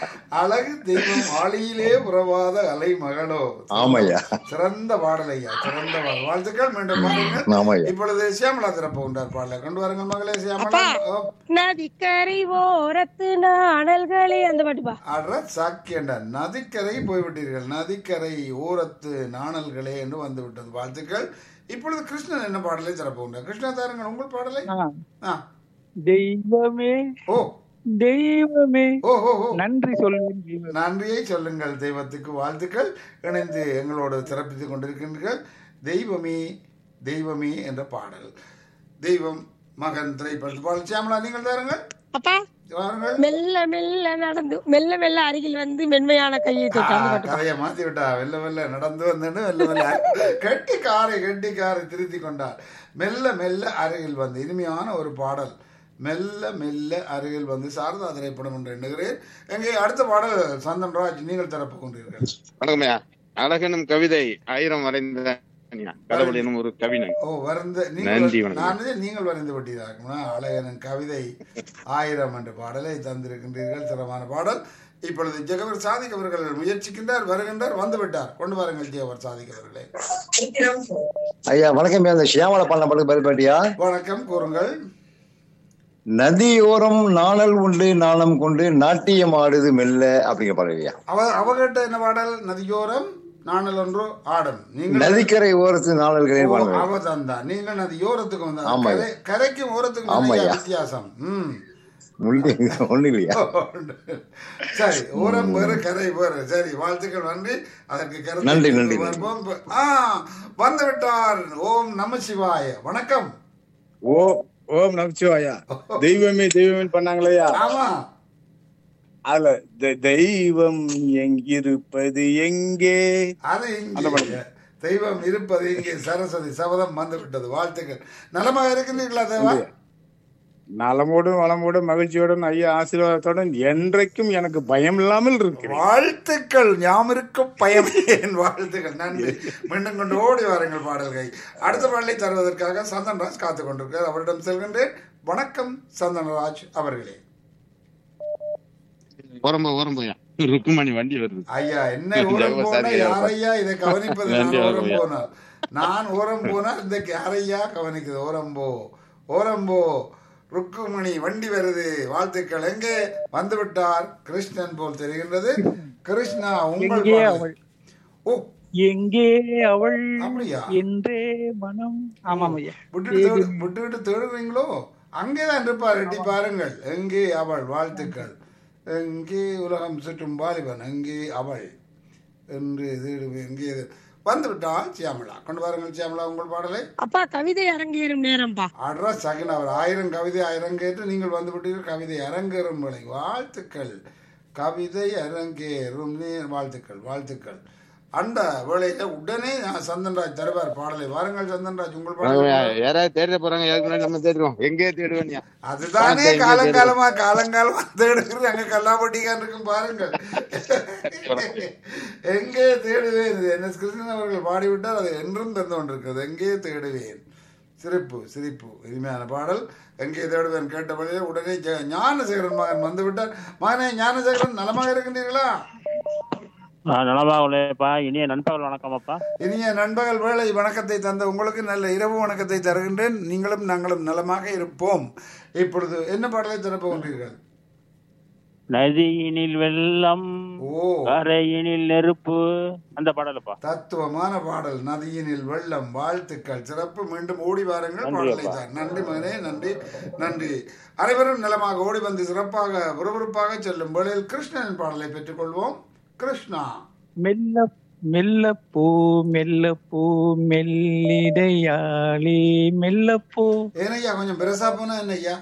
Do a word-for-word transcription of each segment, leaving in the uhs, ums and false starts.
அழகு தெய்வம் ஆளியிலே உறவாத அலை மகளோ. ஆமையா, சிறந்த பாடல் ஐயா, சிறந்த பாடல். வாழ்த்துக்கள். மீண்டும் பாருங்கள். ஆமையா. இப்பொழுது சியாமலா திறப்பு உண்டார் பாடலை கொண்டு வாருங்கள் மகளே. சியாமலா அப்பா நதிக்கரை ஓரத்து நாணல்களே அந்த பாட்டுப்பா. அட சாக்கியண்டா, நதிக்கரை போய்விட்டீர்கள். நதிக்கரை ஓரத்து நாணல்களே என்று வந்து விட்டது. வாழ்த்துக்கள். இப்பொழுது கிருஷ்ணன் என்ன பாடலை திறப்பு உண்டார். கிருஷ்ணா தாருங்கள் உங்கள் பாடலை. ஆ. தெய்வமே ஓ தெய்வமே ஓ ஓ ஓ. நன்றி சொல்லுங்கள். நன்றியை சொல்லுங்கள் தெய்வத்துக்கு. வாழ்த்துக்கள். இணைந்து எங்களோடு சிறப்பித்துக் கொண்டிருக்கின்றீர்கள். தெய்வமே தெய்வமே என்ற பாடல். தெய்வம் மகன் திரைப்படத்து பாடல். சியாமலா நீங்கள் தாருங்கள். அப்பா வாருங்கள். மெல்ல மெல்ல நடந்து மெல்ல மெல்ல அருகில் வந்து மென்மையான கையை தொட்டு அந்த பாட்டு. கதையை மாத்தி விட்டா. வெல்ல வெல்ல நடந்து வந்தேன்னு வெல்ல வெல்ல கெட்டி காரை கெட்டி காரை திருத்தி கொண்டார். மெல்ல மெல்ல அருகில் வந்து இனிமையான ஒரு பாடல். மெல்ல மெல்ல அருகில் வந்து சாரதா திரைப்படம் என்று எண்ணுகிறேன். எங்கே அடுத்த பாடல் சந்தன்ராஜ் நீங்கள் தரப்பு கொண்டீர்கள். வணக்கம்யா. அழகனும் கவிதை ஆயிரம் வரைந்த கடவுள் எனும் ஒரு கவிஞன். ஓ வரைந்த நன்றி. நான் நீங்கள் வரைந்து விட்டீர்களா? அழகனின் கவிதை ஆயிரம் என்ற பாடலை தந்திருக்கின்றீர்கள். சிறப்பான பாடல். இப்பொழுது ஜெகவர் சாதிக் அவர்கள் முயற்சிக்கின்றார், வருகின்றார், வந்து விட்டார். கொண்டு வாருங்கள் ஜெகவர் சாதிக் அவர்களே. ஐயா வணக்கம். அந்த சியாமலா பாடின பாட்டுக்கு பதில் பாட்டியா? வணக்கம், கூறுங்கள். நதியோரம் நாணல் உண்டு நாணம் கொண்டு நாட்டியம் ஆடுது மெல்ல அப்படிங்கிற பாடலையா? அவ அவகிட்ட என்ன பாடல்? நதியோரம் நாணல் ஒன்று ஆடும். நீங்கள் நதிக்கரை ஓரத்து நாணல்களே பாடல். அவ தந்தா. நீங்கள் நதியோரத்துக்கு வந்தா. ஆமா. கரை- கரைக்கும் ஓரத்துக்கு ஆமாய்யா. நிறைய வித்தியாசம். ம் ஒண்ணு இல்லையா? சரி, ஓரம் வேறு கரை வேறு. சரி, வாழ்த்துக்கள். நன்றி. அதற்கு கருத்து நன்றி, நன்றி, வருவோம். ஆ வந்து விட்டார். ஓம் நம சிவாய. வணக்கம். ஓ ஓம் நமச்சிவாயா. தெய்வமே தெய்வமே பண்ணாங்களையா? ஆமா, அதுல தெ- தெய்வம் எங்கிருப்பது எங்கே? அது அந்த இங்கே பாட்டு. தெய்வம் இருப்பது இங்கே. சரஸ்வதி சபதம் வந்து விட்டது. வாழ்த்துக்கள். நலமாக இருக்கின்றீர்களா தேவா? நலமோடும் வளமோடும் மகிழ்ச்சியோடும் ஐயா ஆசீர்வாதத்தோடும் என்றைக்கும் எனக்கு பயம் இல்லாமல் இருக்கிறேன். வாழ்த்துக்கள். ஞாபகம் பயம். என் வாழ்த்துக்கள். நன்றி. மீண்டும் கொண்டு ஓடி வாருங்கள் பாடல்கள். அடுத்த பாடலை தருவதற்காக சந்தன்ராஜ் காத்துக் கொண்டிருக்கிறார். அவரிடம் செல்கின்றேன். வணக்கம் சந்தன்ராஜ் அவர்களே. ஓரம்போ ஓரம்போயா. ருக்குமணி வண்டி வருது. ஐயா என்ன ஓரம் போனா யாரையா இதை கவனிப்பது? நான் ஓரம் போனால் நான் ஓரம் போனால் இந்த யாரையா கவனிக்குது? ஓரம்போ ஓரம்போ ருக்குமணி வண்டி வருது. வாழ்த்துக்கள். எங்கே வந்து விட்டார்? கிருஷ்ணன் போல் தெரிகின்றது. கிருஷ்ணா உங்கள் எங்கே பாடல். அவள்? ஓ எங்கே அவள் அப்படியா? என்றே மனம். ஆமாம் ஐயா. விட்டுட்டு தேடு விட்டுவிட்டு தேடுறீங்களோ? அங்கேதான் இருப்பார். எட்டி பாருங்கள். எங்கே அவள்? வாழ்த்துக்கள். எங்கே உலகம் சுற்றும் வாலிபன், எங்கே அவள் என்று தேடுவேன். எங்கே இது? வந்து விட்டால் சியாமலா. கொண்டு வாருங்கள் சியாமலா உங்கள் பாடலை. அப்பா கவிதை அரங்கேறும் நேரம்பா. அட்ரா சகன் அவர் ஆயிரம் கவிதை அரங்கேற்று நீங்கள் வந்து விட்டீர்கள். கவிதை அரங்கேறும் வேலை. வாழ்த்துக்கள். கவிதை அரங்கேறும் நே- வாழ்த்துக்கள் வாழ்த்துக்கள். அந்த வேலையில உடனே நான் சந்தன்ராஜ் தருவார் பாடலை. வாருங்கள் சந்தன்ராஜ் உங்கள் பாடலை. யாராவது தேட போறாங்க, ஏற்கனவே நம்ம தேடுவோம். எங்கே தேடுவேன்யா? அதுதானே காலங்காலமா காலங்காலமா தேடுகிறது. அங்க கல்லாப்பட்டிக்கான் இருக்கும் பாருங்கள். எங்கே தேடுவேன். இது என் எஸ் கிருஷ்ணன் அவர்கள் பாடிவிட்டார். அது என்றும் தந்து கொண்டிருக்கிறது. எங்கே தேடுவேன். சிரிப்பு சிரிப்பு இனிமையான பாடல். எங்கே தேடுவேன் கேட்டபடியே உடனே ஜ- ஞானசேகரன் மகன் வந்து விட்டார். மகனே ஞானசேகரன் நலமாக இருக்கின்றீர்களா? நலமா உள்ளேப்பா. இனிய நண்பர்கள் வணக்கம் அப்பா. இனிய நண்பகல் வேளை வணக்கத்தை தந்த உங்களுக்கு நல்ல இரவு வணக்கத்தை தருகின்றேன். நீங்களும் நாங்களும் நலமாக இருப்போம். இப்பொழுது என்ன பாடலை திறப்புகின்றீர்கள்? நதியினில் வெள்ளம், ஓ கரையினில் நெருப்பு, அந்த பாடலப்பா. தத்துவமான பாடல். நதியினில் வெள்ளம். வாழ்த்துக்கள். சிறப்பு. மீண்டும் ஓடி வாருங்கள் நன்றி பாடலை அப்பா. தான். நன்றி மகனே. நன்றி நன்றி. அனைவரும் நலமாக ஓடி வந்து சிறப்பாக விறுவிறுப்பாக செல்லும் வேளையில் கிருஷ்ணனின் பாடலை பெற்றுக்கொள்வோம். கிருஷ்ணா. மெல்ல மெல்ல பூ மெல்ல பூ மெல்லிடையாளி மெல்ல பூ ஏனையா கொஞ்சம் பெருசா போனா என்னய்யா?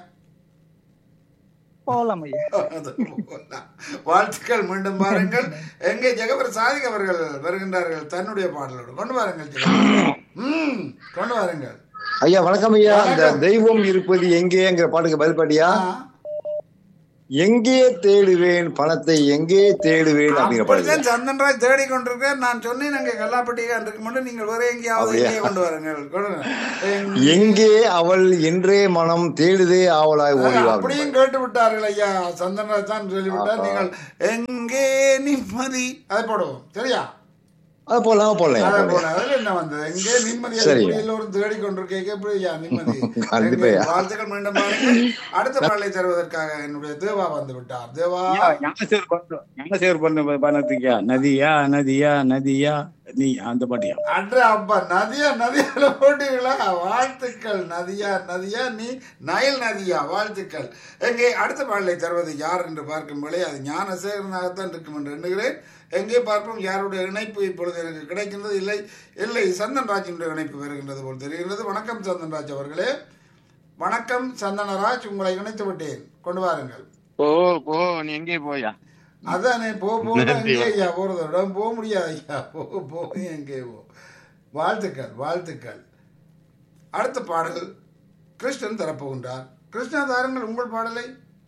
போலாம் ஐயா. வாழ்த்துக்கள். மீண்டும் பாருங்கள். எங்கே ஜெகவர் சாதிக் அவர்கள் வருகின்றார்கள் தன்னுடைய பாடலோடு. கொண்டு வாருங்கள் ஜெகவர். ம் கொண்டு வாருங்கள். ஐயா வணக்கம் ஐயா. இந்த தெய்வம் இருப்பது எங்கேங்கிற பாட்டுக்கு பதில் பாட்டியா? ஆ, எங்கே தேடுவேன் பணத்தை எங்கே தேடுவேன் அப்படிங்கிற பாடல் அப்படித்தான் சந்தன்ராஜ் தேடி கொண்டிருக்கேன். நான் சொன்னேன் அங்கே கல்லாப்பட்டியா இருக்கு மட்டும் நீங்கள் வேற எங்கேயாவது அப்படியா? எங்கே கொண்டு வாருங்கள் கொண்டு- எங்கே- எங்கே அவள் என்றே மனம் தேடுதே ஆவலாய் ஓடிவாங்க. அப்படியும் கேட்டு விட்டார்கள் ஐயா. சந்தன்ராஜ் தான் சொல்லிவிட்டார். நீங்கள் எங்கே நிம்மதி அதை போடுவோம் சரியா? அது போடலாம் போடலாம் அதை போடலாம். போட அதுல என்ன வந்தது? எங்கே நிம்மதி சரி. எல்லோரும் தேடி கொண்டிருக்கேன் எப்படி ஐயா நிம்மதி? கண்டிப்பா. எங்கே? வாழ்த்துக்கள் மீண்டும் பாருங்கள். அடுத்த பாடலை தருவதற்காக என்னுடைய தேவா வந்து விட்டார். தேவா ஞானசேகர் பண்ண ஞானசேகர் பண்ண பண்ணத்துக்கியா நதியா நதியா நதியா நீ அந்த பாட்டியா அன்ற அப்பா நதியா நதியால போட்டீங்களா? வாழ்த்துக்கள். நதியா நதியா நீ நயல் நதியா வாழ்த்துக்கள். எங்கே அடுத்த பாடலை தருவது யார் என்று பார்க்கும் வேளை அது ஞானசேகரனாகத்தான் இருக்கும் என்று எண்ணுகிறேன். எங்கே பார்ப்போம் யாருடைய இணைப்பு இப்பொழுது எனக்கு கிடைக்கின்றது. இல்லை இல்லை சந்தன்ராஜினுடைய இணைப்பு வருகின்றது போல் தெரிகின்றது. வணக்கம் சந்தன்ராஜ் அவர்களே. வணக்கம் சந்தனராஜ், உங்களை இணைத்து விட்டேன். கொண்டு வாருங்கள். போ போ நீ எங்கே போயா? அதானே போ போனா எங்கே ஐயா போறது? இடம் போக முடியாது ஐயா. போ போ எங்கே போ. வாழ்த்துக்கள் வாழ்த்துக்கள். அடுத்த பாடல் கிருஷ்ணன் தரப்போகின்றார். கிருஷ்ணா தாருங்கள் உங்கள் பாடலை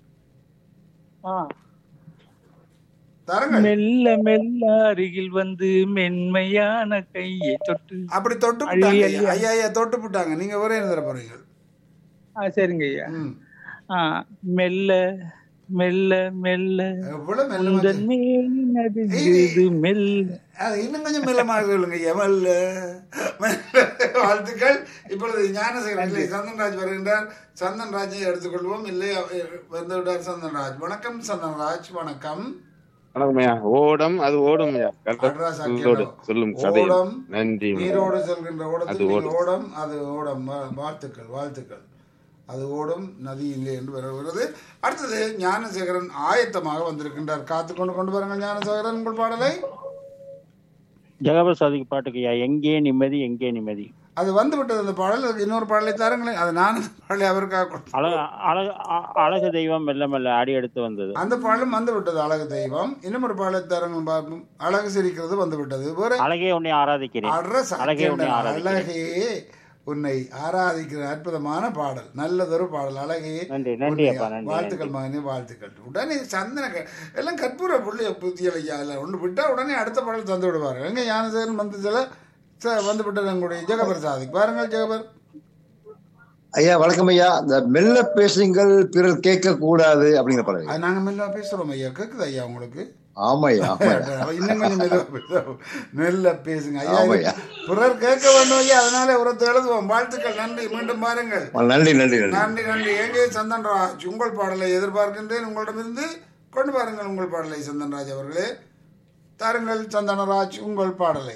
தாருங்கள். மெல்ல மெல்ல அருகில் வந்து மென்மையான கையை தொட்டு. அப்படி தொட்டு விட்டாங்க ஐயா. ஐயா ஐயா தொட்டு விட்டாங்க. நீங்க ஒரே தர போறீங்க. ஆ சரிங்க ஐயா. ம். ஆ மெல்ல மெல்ல மெல்ல எவ்வளவு மெல்ல உந்தன் மேல் நடுங்குது மெல்ல. அது இன்னும் கொஞ்சம் மெல்லமாக சொல்லுங்க ஐயா. மெல்ல மெல்ல. வாழ்த்துக்கள். இப்பொழுது ஞானசேகரன் இல்லை சந்தன்ராஜ் வருகின்றார். சந்தன்ராஜை எடுத்துக்கொள்வோம். இல்லை வந்து விட்டார் சந்தன்ராஜ். வணக்கம் சந்தன்ராஜ். வணக்கம். வணக்கம்யா. ஓடம் அது ஓடும் ஐயா. அட்ரா சாக்கியம். சொல்லோடு சொல்லும் கதை. ஓடம் நன்றி. நீரோடு செல்கின்ற ஓடத்தில் அது நீங்கள் ஓடும். ஓடம் அது ஓடம். வா- வாழ்த்துக்கள் வாழ்த்துக்கள். அது ஓடும் நதி இல்லை என்று வருகிறது. அடுத்தது ஞானசேகரன் ஆயத்தமாக வந்திருக்கின்றார். காத்து கொண்டு கொண்டு பாருங்கள் ஞானசேகரன் உங்கள் பாடலை. ஜெகபிரசாதிக்கு பாட்டுக்குயா எங்கே நிம்மதி எங்கே நிம்மதி. அது வந்து விட்டது அந்த பாடல். அதுக்கு இன்னொரு பாடலை தாருங்களேன். அது நான் அந்த பாடலை அவருக்காக கொடுத்தேன். அழகு அழகு அ- அழகு தெய்வம் மெல்ல மெல்ல அடி எடுத்து வந்தது. அந்த பாடலும் வந்து விட்டது. அழகு தெய்வம். இன்னும் ஒரு பாடலை தாருங்கள் பார்ப்போம். அழகு சிரிக்கிறது வந்து விட்டது. வேற அழகே உன்னை ஆராதிக்கிறேன். அட்ரஸ் அழகே உன்னை ஆராதிக்கிறேன். அழகே உன்னை ஆராதிக்கிற அற்புதமான பாடல். நல்லதொரு பாடல். அழகே நன்றி நன்றி உன்னை அப்பா நன்றி வாழ்த்துக்கள் மகனே வாழ்த்துக்கள். உடனே சந்தன க- எல்லாம் கற்பூர புள்ளி புத்தியல் ஐயா. இல்லை ஒன்று விட்டா உடனே அடுத்த பாடல் தந்து விடுவார். எங்க ஞானசேகரன் வந்து சில ச- வந்து விட்டது எங்களுடைய ஜெகபிரசாதிக்கு பாருங்கள். ஜெகபர் ஐயா வணக்கம் ஐயா. இந்த மெல்ல பேசுங்கள் பிறர் கேட்க கூடாது அப்படிங்கிற பாடல். அது நாங்க மெல்ல பேசுறோம் ஐயா. கேக்குது ஐயா உங்களுக்கு? ஆமாய்யா ஆமாய்யா. இன்னும் கொஞ்சம் மெல்ல பேசுவோம். மெல்ல பேசுங்க ஐயா. ஆமாய்யா. பிறர் கேட்க வேண்டும் ஐயா. அதனால உரத்தை எழுதுவோம். வாழ்த்துக்கள். நன்றி. மீண்டும் பாருங்கள். நன்றி நன்றி நன்றி. நன்றி நன்றி. எங்கே சந்தன்ராஜ் உங்கள் பாடலை எதிர்பார்க்கின்றேன். உங்களிடமிருந்து கொண்டு பாருங்கள் உங்கள் பாடலை சந்தன்ராஜ் அவர்களே. தாருங்கள் சந்தனராஜ் உங்கள் பாடலை.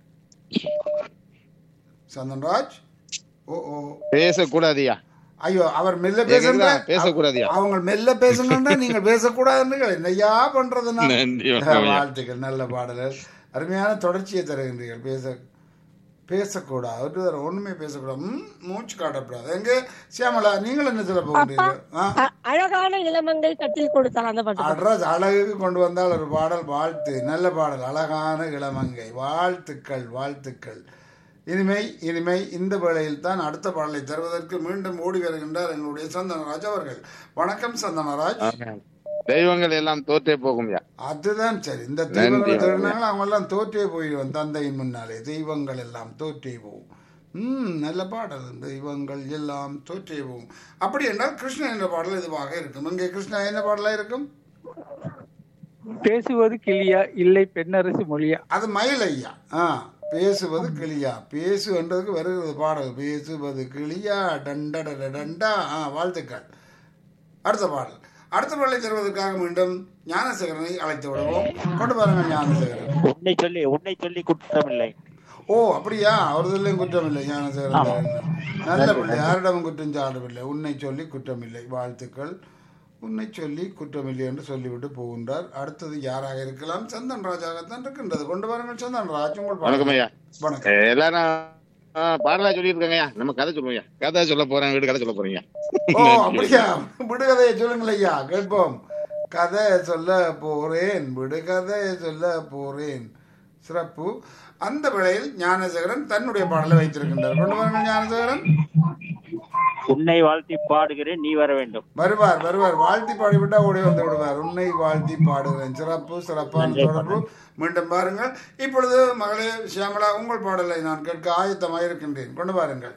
சந்தன்ராஜ். ஓ ஓ பேசக்கூடாதியா. ஐயோ அவர் மெல்ல கேக்குதா? பேசுங்க. பேசக்கூடாதியா? அவங்க மெல்ல பேசுங்கன்னா நீங்கள் பேசக்கூடாதுன்னு என்னையா பண்றதுன்னா. நன்றி வணக்கம் ஐயா. வாழ்த்துக்கள். நல்ல பாடலர். அருமையான தொடர்ச்சியை தருகின்றீர்கள். பேச பேசக்கூடாது. ஒரு தடவை ஒண்ணுமே பேசக்கூடாது. ம், மூச்சு காட்டக்கூடாது. எங்க சியாமலா நீங்கள் என்ன சொல்ல போகிறீர்கள்? ஆ, அ- அழகான இளமங்கை கட்டில் கொடுத்தால் அந்த பாட்டு. அட்ரஸ் அழகுக்கு கொண்டு வந்தால் ஒரு பாடல். வாழ்த்து. நல்ல பாடல். அழகான இளமங்கை. வாழ்த்துக்கள் வாழ்த்துக்கள். இனிமை இனிமை. இந்த வேளையில் தான் அடுத்த பாடலை தருவதற்கு மீண்டும் ஓடி வருகின்றார் எங்களுடைய சந்தனராஜ் அவர்கள். வணக்கம் சந்தனராஜ். தெய்வங்கள் எல்லாம் தோற்றே போகும்யா. அதுதான் சரி. இந்த நன்றி. தெய்வங்கள் திருநாங்கள் அவங்க எல்லாம் தோற்றே போயிடுவோம். தந்தையின் முன்னாலே தெய்வங்கள் எல்லாம் தோற்றே போகும். ம் நல்ல பாடல். தெய்வங்கள் எல்லாம் தோற்றே போகும். அப்படி என்றால் கிருஷ்ணன் என்ற பாடல் இதுவாக இருக்கும். இங்கே கிருஷ்ணா என்ன பாடலா இருக்கும்? பேசுவது கிளியா இல்லை பெண்ணரசு மொழியா. அது மயில் ஐயா. ஆ பேசுவது கிளியா. பேசு என்றதுக்கு வருகிறது பாடல். பேசுவது கிளியா டண்டட டண்டா. ஆ வாழ்த்துக்கள். அடுத்த பாடல். அடுத்த பாடலை தருவதற்காக மீண்டும் ஞானசேகரனை அழைத்து விடுவோம். கொண்டு பாருங்க ஞானசேகரன். உன்னை சொல்லி உன்னை சொல்லி குற்றமில்லை. ஓ அப்படியா? அவரதுலையும் குற்றம் இல்லை ஞானசேகரன். நல்ல பிள்ளை. யாரிடமும் குற்றம் சாடவில்லை. உன்னை சொல்லி குற்றமில்லை. வாழ்த்துக்கள். உன்னை சொல்லி குற்றமில்லை என்று சொல்லிவிட்டு போகின்றார். அடுத்தது யாராக இருக்கலாம்? சந்தன் ராஜாகத்தான் இருக்கின்றது. கொண்டு வாருங்கள் சந்தன் ராஜ் உங்கள் வணக்கம் பாடல். ஐயா. வணக்கம். எல்லாரும் ஆ, பாடலா சொல்லியிருக்காங்கய்யா. நம்ம கதை சொல்லுவோம்யா. கதை சொல்ல போறேன். வீடு கதை சொல்ல போறீங்க. ஓ அப்படியா? விடுகதையை சொல்லுங்கள் ஐயா கேட்போம். கதை சொல்ல போறேன். விடுகதை சொல்ல போறேன். சிறப்பு. அந்த வேளையில் ஞானசேகரன் தன்னுடைய பாடலை வைத்திருக்கின்றார். கொண்டு வாருங்கள் ஞானசேகரன். உன்னை வாழ்த்தி பாடுகிறேன் நீ வர வேண்டும். வருவார் வருவார் வாழ்த்தி பாடிவிட்டா ஓடி வந்து விடுவார். உன்னை வாழ்த்தி பாடுகிறேன். சிறப்பு சிறப்பான தொடர்பு. மீண்டும் பாருங்கள். இப்பொழுது மகளே சியாமளா, உங்கள் பாடலை நான் கேட்க ஆயத்தமாக இருக்கின்றேன். கொண்டு வாருங்கள்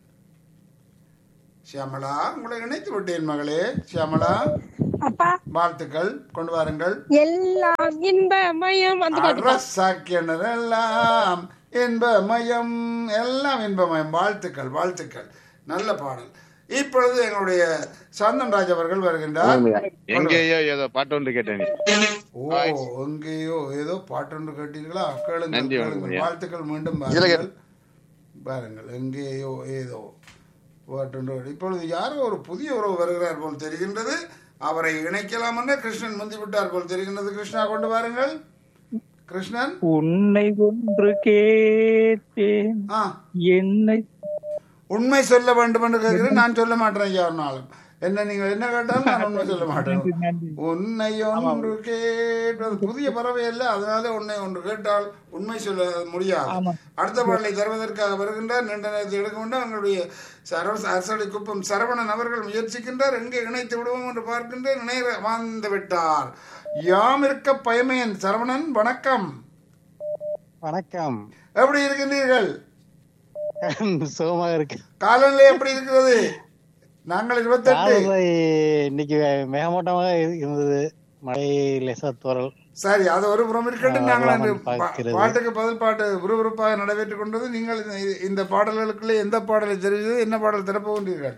சியாமளா. உங்களை இணைத்து விட்டேன் மகளே. சியாமளா அப்பா வாழ்த்துக்கள். கொண்டு வாருங்கள். எல்லாம் இன்பமயம் அந்த பாட்டு. சாக்கியனர் எல்லாம் இன்பமயம், எல்லாம் இன்பமயம். வாழ்த்துக்கள் வாழ்த்துக்கள். நல்ல பாடல். இப்பொழுது எங்களுடைய சந்தன் ராஜ் அவர்கள் வருகின்றார். எங்கேயோ ஏதோ பாட்டு ஒன்று கேட்டேன். ஓ, எங்கேயோ ஏதோ பாட்டு ஒன்று கேட்டீர்களா? கேளுங்கள் கேளுங்கள். வாழ்த்துக்கள். மீண்டும் பாருங்கள் பாருங்கள். எங்கேயோ ஏதோ பாட்டு. இப்பொழுது யாரோ ஒரு புதிய உறவு வருகிறார் போல் தெரிகின்றது. அவரை இணைக்கலாம் என்ற கிருஷ்ணன் முந்தி விட்டார் போல் தெரிகின்றது. கிருஷ்ணா கொண்டு வாருங்கள். கிருஷ்ணன். உன்னை ஒன்று கேட்டேன் என்னை உண்மை சொல்ல வேண்டும் என்று கேட்கிறேன். நான் சொல்ல மாட்டேன் ஐயா ஒரு நாளும். என்ன நீங்கள் என்ன கேட்டாலும் நான் உண்மை சொல்ல மாட்டேன். உன்னை ஒன்று கேட்டது புதிய பறவை அல்ல, அதனால உன்னை ஒன்று கேட்டால் உண்மை சொல்ல முடியாது. அடுத்த பாடலை தருவதற்காக வருகின்றார். நீண்ட நேரத்தை எடுக்க வேண்டாம். எங்களுடைய அரசடி குப்பம் சரவணன் அவர்கள் முயற்சிக்கின்றார். எங்கே இணைத்து விடுவோம் என்று பார்க்கின்ற இணைய வாழ்ந்து விட்டார். யாம் இருக்க பயமேன். சரவணன் வணக்கம். வணக்கம். எப்படி இருக்கின்றீர்கள்? சுகமாக இருக்கு. காலநிலை எப்படி இருக்கிறது? நாங்கள் இருபத்தெட்டு. இன்னைக்கு மேகமூட்டமாக இருந்தது. மழை லேசா தோறல். சரி, அது ஒரு புறம் இருக்கட்டும். நாங்கள் பாட்டுக்கு பதில் பாட்டு விறுவிறுப்பாக நடைபெற்றுக் கொண்டது. நீங்கள் இந்த பாடல்களுக்குள்ளே எந்த பாடலை தெரிவித்தது? என்ன பாடல் திறப்புகின்றீர்கள்?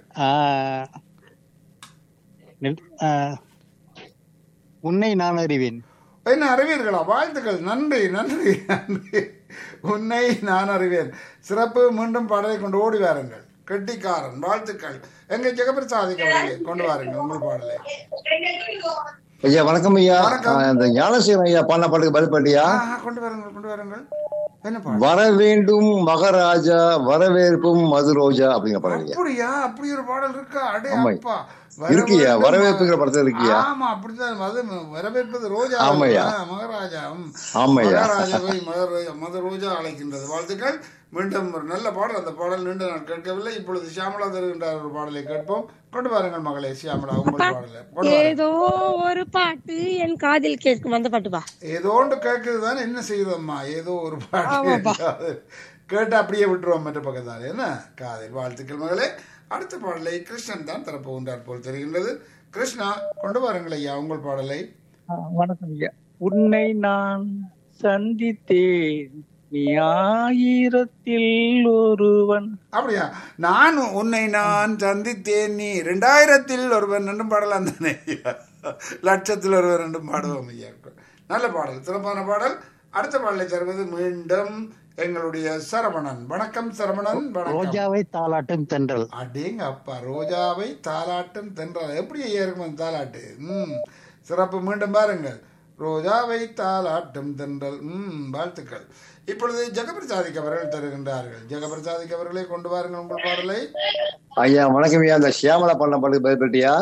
உன்னை நான் அறிவேன். என்ன அறிவீர்களா? வாழ்த்துக்கள். நன்றி நன்றி நன்றி. உன்னை நான் அறிவேன். சிறப்பு. மீண்டும் பாடலை கொண்டு ஓடி வாருங்கள். கெட்டிக்காரன். வாழ்த்துக்கள். எங்க ஜெகபிரசாதிக்கு அவர்களே கொண்டு வாருங்கள் உங்கள் பாடலை. ஐயா வணக்கம் ஐயா. இந்த ஞானசேகரன் ஐயா பாடின பாட்டுக்கு பதில் பாட்டியா? கொண்டு வாருங்கள் கொண்டு வாருங்கள். வர வேண்டும் மகாராஜா வரவேற்பும் மதுரோஜா அப்படிங்கிற பாடல். அப்படியா? அப்படி ஒரு பாடல் இருக்கா? அடே அப்பா, இருக்கியா? வரவேற்புங்கிற படத்துல இருக்கியா? ஆமா, அப்படித்தான். அது வரவேற்பது ரோஜா. ஆமையா மகாராஜா. ஆமையா மகாராஜாவை மத ரோஜா அழைக்கின்றது. வாழ்த்துக்கள். மீண்டும் ஒரு நல்ல பாடல். அந்த பாடல் நீண்ட நான் கேட்கவில்லை. இப்பொழுது சியாமலா தருகின்ற ஒரு பாடலை கேட்போம். கொண்டு வாருங்கள் மகளே சியாமலா உங்கள் பாடலை. ஏதோ ஒரு பாட்டு என் காதில் கேட்கும் அந்த பாட்டுப்பா. ஏதோ ஒன்று கேட்குதுதான். என்ன செய்யுதம்மா? ஏதோ ஒரு பாட்டு கேட்டு அப்படியே விட்டுருவோம் மற்ற பக்கத்தால். என்ன காதில். வாழ்த்துக்கள் மகளே. அடுத்த பாடலை கிருஷ்ணன் தான் தரப்போகின்றார் போல் தெரிகின்றது. கிருஷ்ணா கொண்டு வாருங்கள் ஐயா உங்கள் பாடலை. வணக்கம் ஐயா. உன்னை நான் சந்தித்தேன் நீ ஆயிரத்தில் ஒருவன். அப்படியா? நான் உன்னை நான் சந்தித்தேன் நீ ரெண்டாயிரத்தில் ஒருவன் ரெண்டும் பாடலாம் தானே? லட்சத்தில் ஒருவன் ரெண்டும் பாடுவோம் ஐயா. நல்ல பாடல். சிறப்பான பாடல். அடுத்த பாடலை தருவது மீண்டும் எங்களுடைய சரவணன். வணக்கம் சரவணன். ரோஜாவை தாலாட்டும் தென்றல். அடேங்க அப்பா, ரோஜாவை தாலாட்டும் தென்றல். எப்படி ஐயா இருக்கும் தாலாட்டு? ம் சிறப்பு. மீண்டும் பாருங்கள். ரோஜாவை தாலாட்டும் தென்றல். ம் வாழ்த்துக்கள். இப்பொழுது ஜெகபிரசாதிக் அவர்கள் தருகின்றார்கள். ஜெகபிரசாதிக் அவர்களை கொண்டு வாருங்கள் உங்கள் பாடலை. ஐயா வணக்கம் ஐயா. அந்த சியாமலா பண்ண பாட்டுக்கு பதில் பாட்டியா?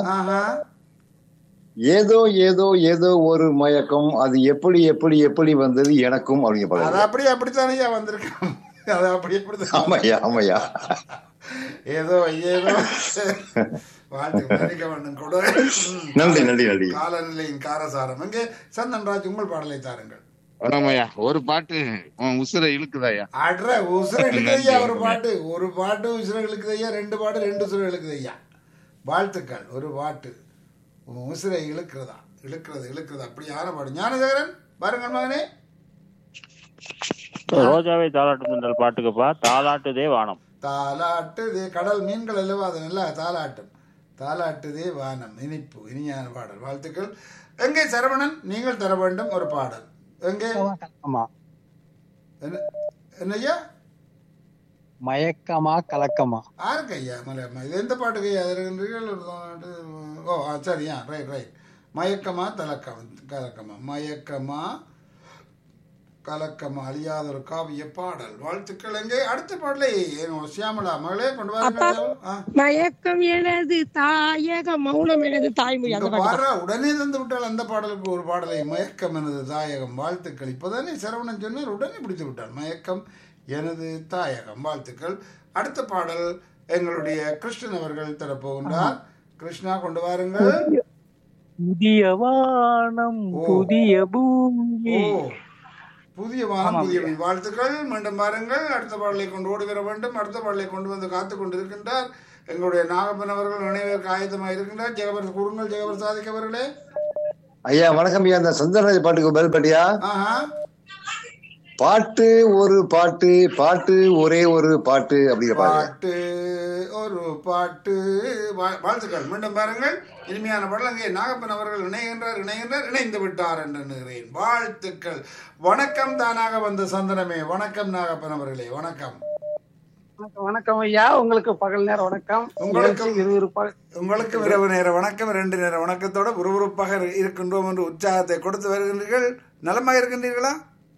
ஏதோ ஏதோ ஏதோ ஒரு மயக்கம் அது எப்படி எப்படி எப்படி வந்தது எனக்கும் அப்படிங்க பாருங்க. அது அப்படி அப்படித்தானே வந்திருக்கோம். அது அப்படி அப்படித்தான். ஆமையா ஆமையா. ஏதோ ஏதோ வாழ்த்து வேண்டும் கூட. நன்றி நன்றி நன்றி. காலநிலையின் காரசாரம். எங்கே சந்தன்ராஜ் உங்கள் பாடலை தாருங்கள். வணக்கம்யா. ஒரு பாட்டு உசுரை இழுக்குதாயா? அட்ற உசுரை இழுக்குதையா ஒரு பாட்டு. ஒரு பாட்டு உசுரை இழுக்குதையா. ரெண்டு பாட்டு ரெண்டு உசுரை இழுக்குதையா. வாழ்த்துக்கள். ஒரு பாட்டு உசுரை இழுக்கிறதா? இழுக்கிறது இழுக்கிறது அப்படியான பாடு. ஞானசேகரன் பாருங்கள் மகனே. ரோஜாவை தாலாட்டும் தென்றல் பாட்டுக்குப்பா. தாலாட்டுதே வானம். தாலாட்டுதே கடல் மீன்கள் அல்லவா? அது நல்லா தாலாட்டும். தாலாட்டுதே வானம். இனிப்பு இனியான பாடல். வாழ்த்துக்கள். எங்கே சரவணன் நீங்கள் தர வேண்டும் ஒரு பாடல். எங்கே? என்னய்யா? மயக்கமா கலக்கமா? ஆருக்கு ஐயா மலையம்மா? இது எந்த பாட்டுக்கு ஐயா இருக்கின்றீர்கள்? ஓ சரியா, ரைட் ரைட். மயக்கமா தலக்கம் கலக்கமா மயக்கமா கலக்கமா அழியாத ஒரு காவிய பாடல். வாழ்த்துக்கள். எங்கே? அடுத்த பாடலை சியாமலா மகளே கொண்டு வர. மயக்கம் எனது தாயகம் மௌனம் எனது தாய்மொழி. உடனே தந்து விட்டால் அந்த பாடலுக்கு ஒரு பாடலை. மயக்கம் எனது தாயகம். வாழ்த்துக்கள். இப்போதானே சரவணன் சொன்னார், உடனே பிடித்து விட்டார். மயக்கம் எனது தாயகம். வாழ்த்துக்கள். அடுத்த பாடல் எங்களுடைய கிருஷ்ணன் அவர்கள் தரப்போகின்றார். கிருஷ்ணா கொண்டு வாருங்கள். புதிய வானம் ஓ. புதிய ஓ பூமி. புதிய வானம் ஆமாம் புதிய ஐயா. பூமி. வாழ்த்துக்கள். மீண்டும் பாருங்கள். அடுத்த பாடலை கொண்டு ஓடி வர வேண்டும். அடுத்த பாடலை கொண்டு வந்து காத்து கொண்டிருக்கின்றார் எங்களுடைய நாகப்பன் அவர்கள். நினைவிற்கு ஆயத்தமாக இருக்கின்றார். ஜெகபர் கூறுங்கள். ஜெகபர் சாதிக் அவர்களே. ஐயா வணக்கம் ஐயா. அந்த சந்திரராஜ் பாட்டுக்கு பதில் பாட்டியா? ஆஹா. பாட்டு ஒரு பாட்டு, பாட்டு ஒரே ஒரு பாட்டு அப்படிங்கிற பாட்டு. பாட்டு ஒரு பாட்டு. வா- வாழ்த்துக்கள். மீண்டும் பாருங்கள். இனிமையான பாடல். அங்கே நாகப்பன் அவர்கள் இணைகின்றார் இணைகின்றார் இணைந்து விட்டார் என்று எண்ணுகிறேன். வாழ்த்துக்கள். வணக்கம். தானாக வந்த சந்தனமே. வணக்கம் நாகப்பன் அவர்களே. வணக்கம். வணக்கம் வணக்கம் ஐயா. உங்களுக்கு பகல் நேர வணக்கம். உங்களுக்கு நிகழ்ச்சி விறுவிறுப்பாக உங்களுக்கு இரவு நேர வணக்கம். ரெண்டு நேர வணக்கத்தோட விறுவிறுப்பாக இருக்கின்றோம் என்று உற்சாகத்தை கொடுத்து வருகின்றீர்கள். நலமாக இருக்கின்றீர்களா?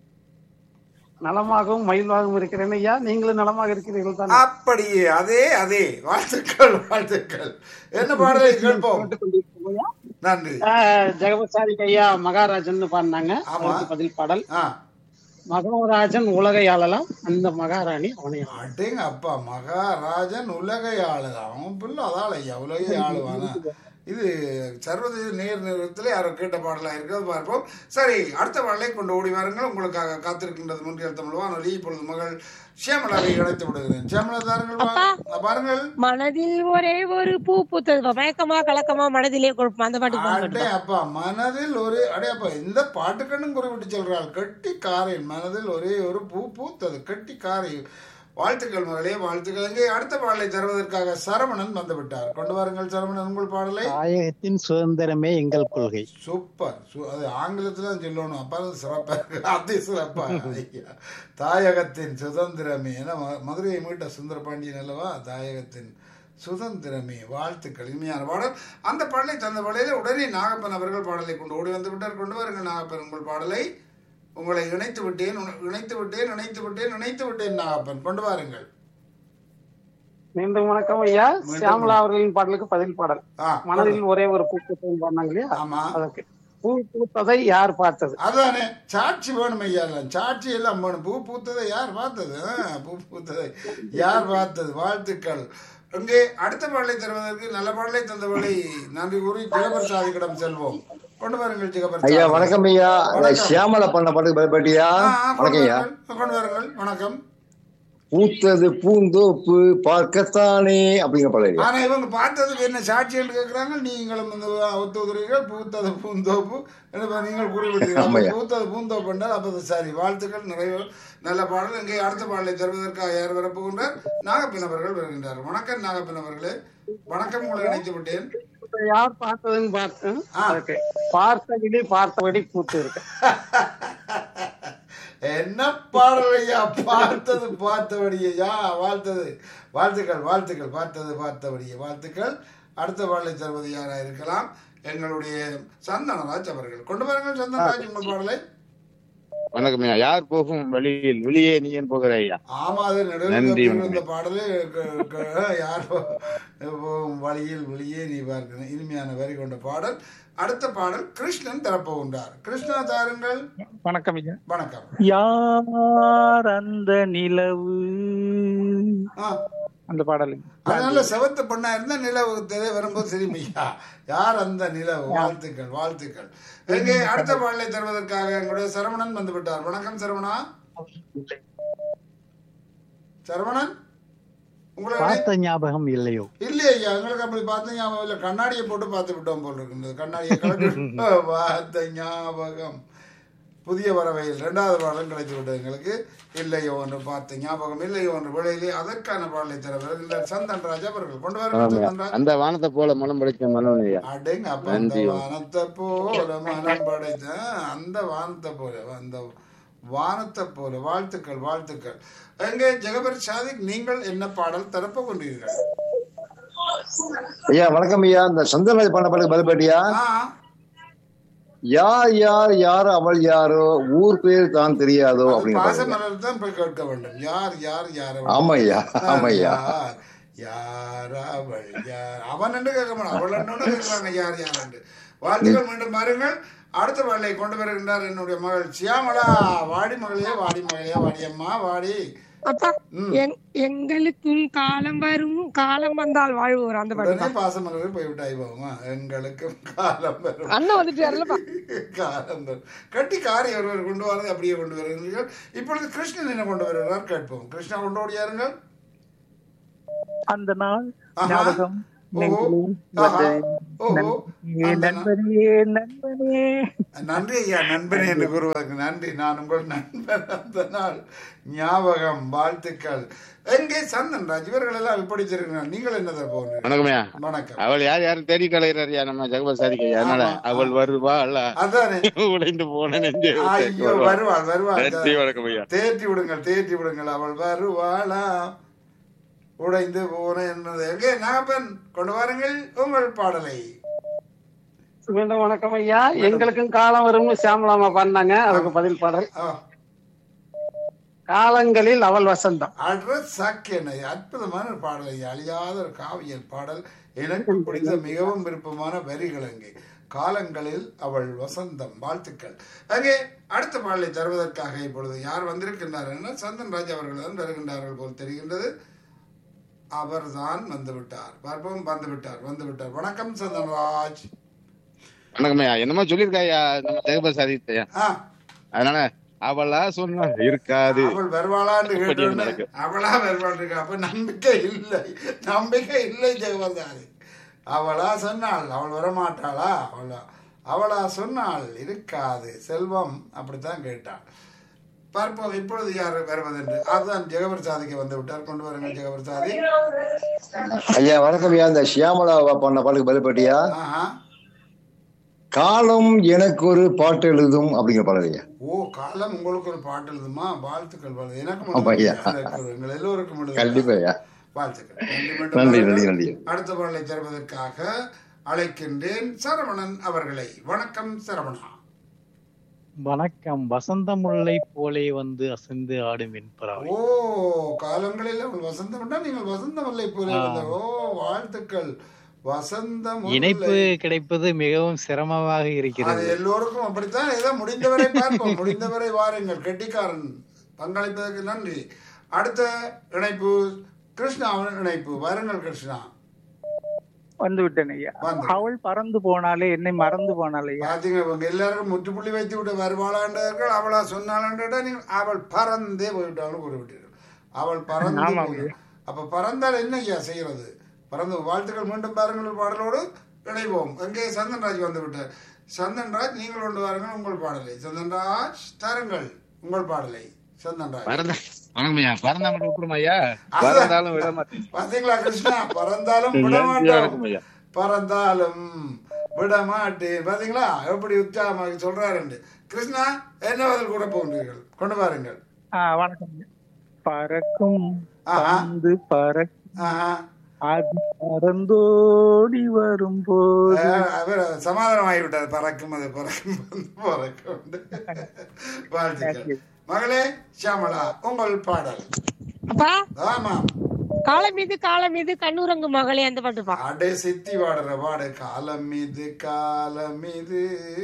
நலமாகவும் மகிழ்வாகவும் இருக்கிறேன் ஐயா. நீங்களும் நலமாக இருக்கிறீர்கள் தான். அப்படியே அதே அதே. வாழ்த்துக்கள் வாழ்த்துக்கள். என்ன பாடலை கேட்போம். நன்றி. ஜெகபசாரி ஐயா மகாராஜன் பாடினாங்க. ஆமா. அவருக்கு பதில் பாடல். ஆ மகாராஜன் உலகை ஆளலாம், அந்த மகாராணி அவனை ஆளலாம். அடேங்க அப்பா. மகாராஜன் உலகை ஆளுதான். அவன் பிள்ளை அதால ஐயா உலகை ஆளுவானா. இது சர்வதேச நேர் நிறுவனத்தில் யாரோ கேட்ட பாடலாக இருக்கிறது. பார்ப்போம். சரி, அடுத்த பாடலை கொண்டு ஓடி வாருங்கள். உங்களுக்காக காத்திருக்கின்றது முன்றியல் தமிழ் வானொலி. இப்பொழுது மகள் சியாமலாவை இணைத்து விடுகிறேன். சியாமலா தாருங்கள். வா- பாருங்கள். மனதில் ஒரே ஒரு பூ பூத்தது. மயக்கமா கலக்கமா மனதிலே கொடுப்போம். அந்த பாட்டுக்கு அடே பாட்டு. அப்பா. மனதில் ஒரு அடே அப்பா. இந்த பாட்டுக்கண்ணும் குறிப்பிட்டு சொல்றாள். கட்டி காரை. மனதில் ஒரே ஒரு பூ பூத்தது. கட்டி காரை. வாழ்த்துக்கள் மகளே. வாழ்த்துக்கள். இங்கே அடுத்த பாடலை தருவதற்காக சரவணன் வந்து விட்டார். கொண்டு வாருங்கள் சரவணன் உங்கள் பாடலை. தாயகத்தின் சுதந்திரமே எங்கள் கொள்கை. சூப்பர். சு- அது ஆங்கிலத்துல தான் சொல்லணும். அப்பா அது சிறப்பா இருக்கு. அதி சிறப்பா. ஐயா. தாயகத்தின் சுதந்திரமே. ஏன்னா ம- மதுரையை மீட்ட சுந்தர பாண்டியன் அல்லவா. தாயகத்தின் சுதந்திரமே. வாழ்த்துக்கள். இனிமையான பாடல். அந்த பாடலை தந்த பாடலை உடனே நாகப்பன் அவர்கள் பாடலை கொண்டு ஓடி வந்து விட்டார். கொண்டு வாருங்கள் நாகப்பன் உங்கள் பாடலை. உங்களை இணைத்து விட்டேன் உன- இணைத்து விட்டேன் இணைத்து விட்டேன் இணைத்து விட்டேன் நாகப்பன் கொண்டு வாருங்கள். மீண்டும் வணக்கம் ஐயா. சியாமலா அவர்களின் பாடலுக்கு பதில் பாடல். ஆ, மனதில் ஒரே ஒரு பூ பூத்தது பாடினாங்க இல்லையா. ஆமா. அதற்கு பூ பூத்ததை யார் பார்த்தது? அதானே. சாட்சி வேணும் ஐயா. எல்லாம் சாட்சி எல்லாம் வேணும். பூ பூத்ததை யார் பார்த்தது? ஆ, பூ பூத்ததை யார் பார்த்தது? வாழ்த்துக்கள். இங்கே அடுத்த பாடலை தருவதற்கு நல்ல பாடலை தந்தவர்களை நன்றி கூறி ஜெகபிரசாதிக்கிடம் செல்வோம். கொண்டு வாருங்கள் ஜெகபிரசாதி. ஐயா வணக்கம் ஐயா. அந்த வணக்கம். சியாமலா பண்ண பாட்டுக்கு பதில் பாட்டியா? ஆ, ஆ, கொண்டு வணக்கம் ஐயா. வாருங்கள். கொண்டு வாருங்கள். வணக்கம். பூத்தது பூந்தோப்பு பார்க்கத்தானே அப்படிங்கிற பாடல். ஆனா இவங்க பார்த்ததுக்கு என்ன சாட்சிகள் கேட்கிறாங்க. நீங்களும் வந்து ஒத்துக்கிறீர்கள். பூத்தது பூந்தோப்பு என்ன நீங்கள் குறிப்பிட்டீர்கள். ஆமாய்யா. பூத்தது பூந்தோப்பு என்றால் அப்போ சரி. வாழ்த்துக்கள். நிறைய நல்ல பாடல். இங்கே அடுத்த பாடலை தருவதற்காக யார் வரப்போகின்றார்? நாகப்பன் அவர்கள் வருகின்றார். வணக்கம் நாகப்பன் அவர்களே. வணக்கம். உங்களை இணைத்து விட்டேன். யார் பார்த்ததுன்னு பார்த்தேன். ஆ. அதற்கு பார்த்தபடி பார்த்தபடி பூத்து இருக்கு. என்ன பாடல் ஐயா. பார்த்தது பார்த்தபடியா. வாழ்த்தது. வாழ்த்துக்கள் வாழ்த்துக்கள். பார்த்தது பார்த்தபடியே. வாழ்த்துக்கள். அடுத்த பாடலை தருவது யாரா இருக்கலாம்? எங்களுடைய சந்தனராஜ் அவர்கள். கொண்டு வாருங்கள் சந்தனராஜ் உங்கள் பாடலை. வணக்கம் ஐயா. யார் போகும் வழியில் வெளியே நீ ஏன் போகிற ஐயா? ஆமா. அது நன்றி, நடுவில் வணக்கம். இந்த பாடலே க- க- யார் போ- போகும் வழியில் வெளியே நீ பார்க்கணும். இனிமையான வரி கொண்ட பாடல். அடுத்த பாடல் கிருஷ்ணன் தரப்போகின்றார். கிருஷ்ணா தாருங்கள். வணக்கம் ஐயா. வணக்கம். யார் அந்த நிலவு. ஆ, அந்த பாடல். அதனால செவத்து பண்ணா இருந்தா நிலவு தெரிய வரும்போது சரிமையா. யார் அந்த நிலவு. வாழ்த்துக்கள் வாழ்த்துக்கள். எங்கே அடுத்த பாடலை தருவதற்காக எங்களுடைய சரவணன் வந்து விட்டார். வணக்கம் சரவணா. சரவணன் உங்களை பார்த்த ஞாபகம் இல்லையோ? இல்லையா ஐயா. எங்களுக்கு அப்படி பார்த்த ஞாபகம் இல்லை. கண்ணாடியை போட்டு பார்த்து விட்டோம் போல் இருக்கின்றது. கண்ணாடியை கலட்டி பார்த்த ஞாபகம். புதிய வரவையில் இரண்டாவது பாடலும் கிடைத்து விட்டது எங்களுக்கு. இல்லையோ ஒன்று பார்த்த ஞாபகம் இல்லையோ ஒன்று விளையிலே அதற்கான பாடலை தர வருகின்றார் சந்தன் ராஜ் அவர்கள். கொண்டு வாருங்கள் சந்தன் ராஜ். அந்த வானத்தை போல மனம் படைச்ச மனம் ஐயா. அடேங்க அப்ப அந்த வானத்தை போல மனம் படைத்த அந்த வானத்தை போல அந்த வானத்தை போல. வாழ்த்துக்கள் வாழ்த்துக்கள். எங்கே ஜெகபர் சாதிக் நீங்கள் என்ன பாடல் தரப்ப கொண்டீர்கள்? ஐயா வணக்கம் ஐயா. இந்த சந்திரராஜ் பண்ண பாட்டுக்கு பதில் பாட்டியா? ஆ, யார் யார் யார் அவள் யாரோ ஊர் பேர் தான் தெரியாதோ அது அப்படிங்கிற பாடல். பாசமலர் தான் போய் கேட்க வேண்டும். யார் யார் யார் அவள். ஆமா ஐயா ஆமா ஐயா. யார் யார் அவள் யார் அவன் என்று கேட்க மாட்டோம். அவள் என்று கேட்கிறாங்க. யார் யார் என்று. வாழ்த்துக்கள். மீண்டும் பாருங்கள். அடுத்த பாடலை கொண்டு வருகின்றார் என்னுடைய மகள் சியாமலா. வாடி மகளே வாடி மகளே வாடியம்மா வாடி. அப்பா எங்- எங்களுக்கும் காலம் வரும், காலம் வந்தால் வாழ்வோர் அந்த உடனே பாட்டு. பாசமலர் போய்விட்டாய் போமா, எங்களுக்கும் காலம் வரும் அண்ணன் வந்துட்டாருல்லப்பா. காலம் வரும். கட்டி காரி ஒருவர் கொண்டு வரது அப்படியே கொண்டு வருகிறீர்கள். இப்பொழுது கிருஷ்ணன் என்ன கொண்டு வருகிறார் கேட்போம். கிருஷ்ணா கொண்டு ஓடியாருங்கள். அந்த நாள் ஆஹா. ஞாபகம் ஓஹோ. நெஞ்சில் ஆஹா. வந்தது. ஓஹோ. நண்பனே, அந்த நா- நண்பனே நண்பனே. நன்றி ஐயா, நண்பனே என்று கூறுவதற்கு நன்றி. நான் உங்கள் நண்பன். அந்த நாள் ஞாபகம், வாழ்த்துக்கள். எங்கே சந்தன்ராஜ் இவர்கள் எல்லாம் இப்படி தெரிகிறார். நீங்கள் என்ன போகிறீர்கள்? வணக்கம்யா. வணக்கம். அவள் யார் யாரும் தேடி கலைகிறாரியா நம்ம ஜெகபர் சாதிக்கையா. அதனால ஆமா. அவள் வருவாள் அதானே. உடைந்து போன நெஞ்சே ஐயோ, வருவாள் வருவாள். நன்றி, வணக்கம் ஐயா. தேற்றி விடுங்கள், தேற்றி விடுங்கள். அவள் வருவாளா உடைந்து போன என்னது. எங்கே நாகப்பன் கொண்டு வாருங்கள் உங்கள் பாடலை. மீண்டும் வணக்கம் ஐயா. எங்களுக்கும் காலம் வரும்னு சியாமலாமா பண்ணாங்க, அதுக்கு பதில் பாடல். ஆ, காலங்களில் அவள் வசந்தம். அட்ரஸ் சாக்கியனை அற்புதமான ஒரு பாடல் ஐயா. அழியாத ஒரு காவியல் பாடல். எனக்கு பிடித்த மிகவும் விருப்பமான வரிகள் அங்கே. காலங்களில் அவள் வசந்தம். வாழ்த்துக்கள். அங்கே அடுத்த பாடலை தருவதற்காக இப்பொழுது யார் வந்திருக்கின்றார்கள்? சந்தன்ராஜ் அவர்கள் தான் வருகின்றார்கள் போல் தெரிகின்றது. அவர்தான் வந்து விட்டார். பார்ப்போம். வந்து விட்டார், வந்து விட்டார். வணக்கம் சந்தன்ராஜ். வணக்கம்யா. என்னமோ சொல்லியிருக்காயா நம்ம ஜெகபர் சாதிக்கையா. ஆ, அதனால அவளா சொன்னா இருக்காது. அவள் வருவாளான்னு கேட்டோன்னு நடக்கு. அவளா வருவாள் இருக்கா. அப்ப நம்பிக்கை இல்லை, நம்பிக்கை இல்லை ஜெகவர்தாரி. அவளா சொன்னாள் அவள் வரமாட்டாளா? அவளா அவளா சொன்னால் இருக்காது. செல்வம் அப்படித்தான் கேட்டாள். பார்ப்போம் இப்பொழுது யார் வருவதென்று. அதுதான் ஜெகபர் சாதிக்கு வந்து விட்டார். கொண்டு வருங்கள் ஜெகபர் சாதி. ஐயா வணக்கம் ஐயா. இந்த ஷியாமலா பண்ண பாட்டுக்கு பதில் பாட்டியா? ஆஹா. காலம் எனக்கு ஒரு பாட்டு எழுதும் அப்படிங்கிற பாடல் ஐயா. ஓ, காலம் உங்களுக்கு ஒரு பாட்டு எழுதுமா? வாழ்த்துக்கள். பாடு எனக்கு ஆமா ஐயா. எங்கள் எல்லோருக்கும் எழுதும். கண்டிப்பா ஐயா. வாழ்த்துக்கள். நன்றி நன்றி நன்றி. அடுத்த பாடலை தருவதற்காக அழைக்கின்றேன் சரவணன் அவர்களை. வணக்கம் சரவணா. வணக்கம். வசந்த முல்லை போலே வந்து அசைந்து ஆடும் வெண்பறாவை. ஓ, காலங்களில் அவள் வசந்தம் என்றால் நீங்கள் வசந்த முல்லை போல இருந்த. ஓ, வாழ்த்துக்கள். வசந்த இணைப்பு கிடைப்பது மிகவும் சிரமமாக அது இருக்கிறது. எல்லோருக்கும் அப்படித்தான். ஏதோ முடிந்தவரை பார்ப்போம். முடிந்தவரை வாருங்கள். கெட்டிக்காரன் பங்களிப்பதற்கு நன்றி. அடுத்த இணைப்பு கிருஷ்ணா இணைப்பு. வாருங்கள் கிருஷ்ணா. வந்து விட்டேன் ஐயா. வந்து. அவள் பறந்து போனாலே என்னை மறந்து போனாலே ஐயா. பாத்தீங்க, இவங்க எல்லாருக்கும் முற்றுப்புள்ளி வைத்து விட்டு வருவாளாண்டார்கள். அவளா சொன்னாளாண்டா நீங்கள் அவள் பறந்தே போய்விட்டாலும் கூறிவிட்டீர்கள். அவள் பறந்து ஆமா. போனாள். அப்ப பறந்தால் என்ன ஐயா செய்யறது? பறந்து. வாழ்த்துக்கள். மீண்டும் பாருங்கள் பாடலோடு இணைவோம். எங்கே சந்தன்ராஜ் வந்து விட்டார். சந்தன்ராஜ் நீங்கள் கொண்டு வாருங்கள் உங்கள் பாடலை. சந்தன்ராஜ் தாருங்கள் உங்கள் பாடலை. சந்தன்ராஜ். வணக்கம்யா. பறந்தா மட்டும் விட்டுருமா ஐயா. பறந்தாலும் விட மாட்டேன். பாத்தீங்களா கிருஷ்ணா? பறந்தாலும் விட நன்றி, மாட்டோம், வணக்கம் ஐயா. பறந்தாலும் விட மாட்டேன். பாத்தீங்களா எப்படி உற்சாகமாக சொல்றாரு கிருஷ்ணா. என்ன பதில் கூட போகின்றீர்கள்? கொண்டு பாருங்கள். ஆஹ் வணக்கம் ஐயா. பறக்கும் ஆஹா. பந்து பறக்கும் ஆஹா. அது பறந்தோடி வரும்போது. அஹ் அவர் சமாதானம் ஆகிவிட்டார். பறக்கும் அது பறக்கும் வந்து பறக்கும். வாழ்த்துக்கள். மகளே ஷியாமளா உங்கள் பாடல். அப்பா ஆமா. காலம் மீது காலம் மீது கண்ணுறங்கு மகளே அந்த பாட்டுப்பா. அடே சித்தி பாடுற பாடு. காலம் மீது காலம் மீது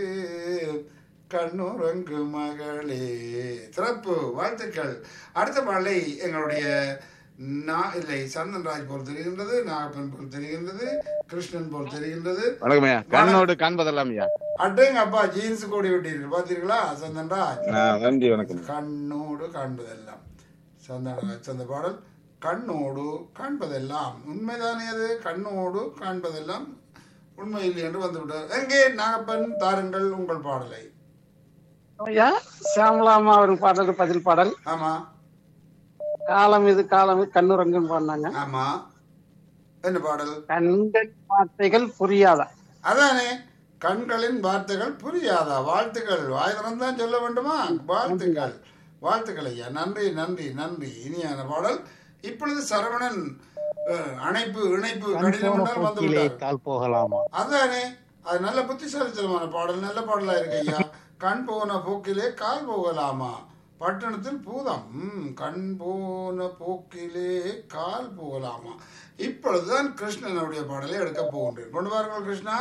கண்ணுறங்கு மகளே. சிறப்பு. வாழ்த்துக்கள். அடுத்த பாடலை எங்களுடைய நா- இல்லை சந்தன்ராஜ் போல் தெரிகின்றது, நாகப்பன் போல் தெரிகின்றது, கிருஷ்ணன் போல் தெரிகின்றது. வணக்கம்யா. கண்ணோடு காண்பதெல்லாம் ஐயா. அட்டேங்க அப்பா ஜீன்ஸ் கோடி விட்டீர்கள் பாத்தீர்களா சந்தன்ராஜ்? நன்றி, வணக்கம். கண்ணோடு காண்பதெல்லாம் சந்தன்ராஜ். அந்த பாடல் கண்ணோடு காண்பதெல்லாம் உண்மைதானே? அது கண்ணோடு காண்பதெல்லாம் உண்மை இல்லை என்று வந்துவிட்டார். எங்கே நாகப்பன் தாருங்கள் உங்கள் பாடலை. ஐயா சியாமலாமா அவர்கள் பாடலுக்கு பதில் பாடல். ஆமா காலம் இது காலம் இது கண்ணுறங்குன்னு பாடினாங்க. ஆமா. என்ன பாடல்? கண்கள் வார்த்தைகள் புரியாதா? அதானே, கண்களின் வார்த்தைகள் புரியாதா? வாழ்த்துக்கள். வாய் திறந்தான் சொல்ல வேண்டுமா? வாழ்த்துக்கள். வாழ்த்துக்கள் ஐயா. நன்றி நன்றி நன்றி. இனியான பாடல். இப்பொழுது சரவணன் அஹ், அணைப்பு இணைப்பு கடிதம் என்றால் வந்து போக்கிலே விட்டார். கால் போகலாமா? அதானே, அது நல்ல புத்திசாலித்தனமான பாடல். நல்ல பாடலா இருக்கு ஐயா. கண் போன போக்கிலே கால் போகலாமா? பட்டணத்தில் பூதம். ம், கண் போன போக்கிலே கால் போகலாமா? இப்பொழுதுதான் கிருஷ்ணனுடைய பாடலை எடுக்க போகின்றேன். கொண்டு வாருங்கள் கிருஷ்ணா.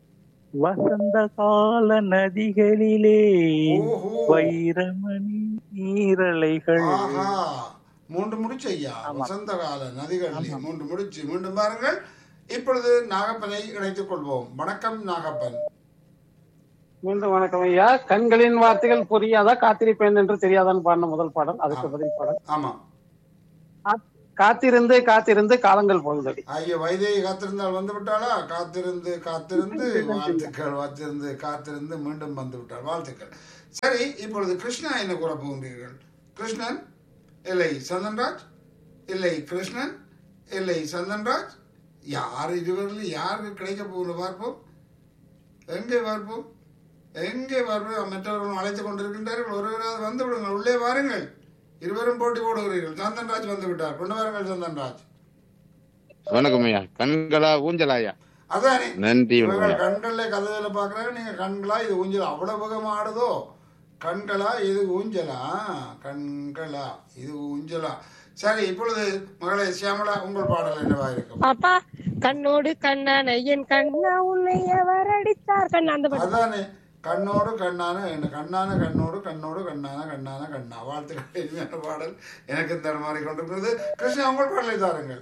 வசந்த கால நதிகளிலே ஓஹோ. வைரமணி நீரலைகள். ஆஹா, மூன்று முடிச்சு ஐயா. வசந்த கால நதிகள் மூன்று முடிச்சு. மீண்டும் பாருங்கள். இப்பொழுது நாகப்பனை இணைத்துக் கொள்வோம். வணக்கம் நாகப்பன். மீண்டும் வணக்கம் ஐயா. கண்களின் வார்த்தைகள் புரியாதா காத்திருப்பேன் என்று தெரியாதான்னு பாடின முதல் பாடல், அதுக்கு பதில் பாடல். ஆமா, காத்திருந்து காத்திருந்து காலங்கள் போகுதடி. ஐயோ, வைதேகி காத்திருந்தால் வந்து விட்டாளா? காத்திருந்து காத்திருந்து வாழ்த்துக்கள், வாத்திருந்து காத்திருந்து மீண்டும் வந்து விட்டாள். வாழ்த்துக்கள். சரி, இப்பொழுது கிருஷ்ணா என்ன கூற போகின்றீர்கள்? கிருஷ்ணன் இல்லை சந்தன்ராஜ், இல்லை கிருஷ்ணன் இல்லை சந்தன்ராஜ். யார் இருவரில் யாருக்கு கிடைக்க போகிற பார்ப்போம். எங்கே பார்ப்போம், எங்கே பார்ப்போம். மற்றவர்கள் அழைத்துக் கொண்டிருக்கின்றார்கள். ஒருவராவது வந்து விடுங்கள், உள்ளே வாருங்கள். இருவரும் போட்டி போடுகிறீர்கள். சந்தன்ராஜ் வந்து விட்டார். கொண்டு வாருங்கள் சந்தன்ராஜ். வணக்கம் ஐயா. கண்களா ஊஞ்சலாயா? அதானே, நன்றி. கண்கள்ல கதையில பாக்குறாங்க. நீங்க கண்களா இது ஊஞ்சல் அவ்வளவு வேகமா ஆடுதோ? கண்களா இது ஊஞ்சலா? கண்களா இது ஊஞ்சலா? சரி, இப்பொழுது மகளே சியாமலா, உங்கள் பாடல் என்னவா இருக்கும்? பாப்பா கண்ணோடு கண்ணான என் கண்ணா உன்னை எவர் அடித்தார் கண்ணா, அந்த பாட்டு. அதானே, கண்ணோடு கண்ணான கண்ணான கண்ணோடு கண்ணோடு கண்ணான கண்ணான கண்ணா. வாழ்த்துக்கள். இனிமையான பாடல். எனக்கு தடுமாறி கொண்டிருக்கிறது. கிருஷ்ணா, உங்கள் பாடலை தாருங்கள்.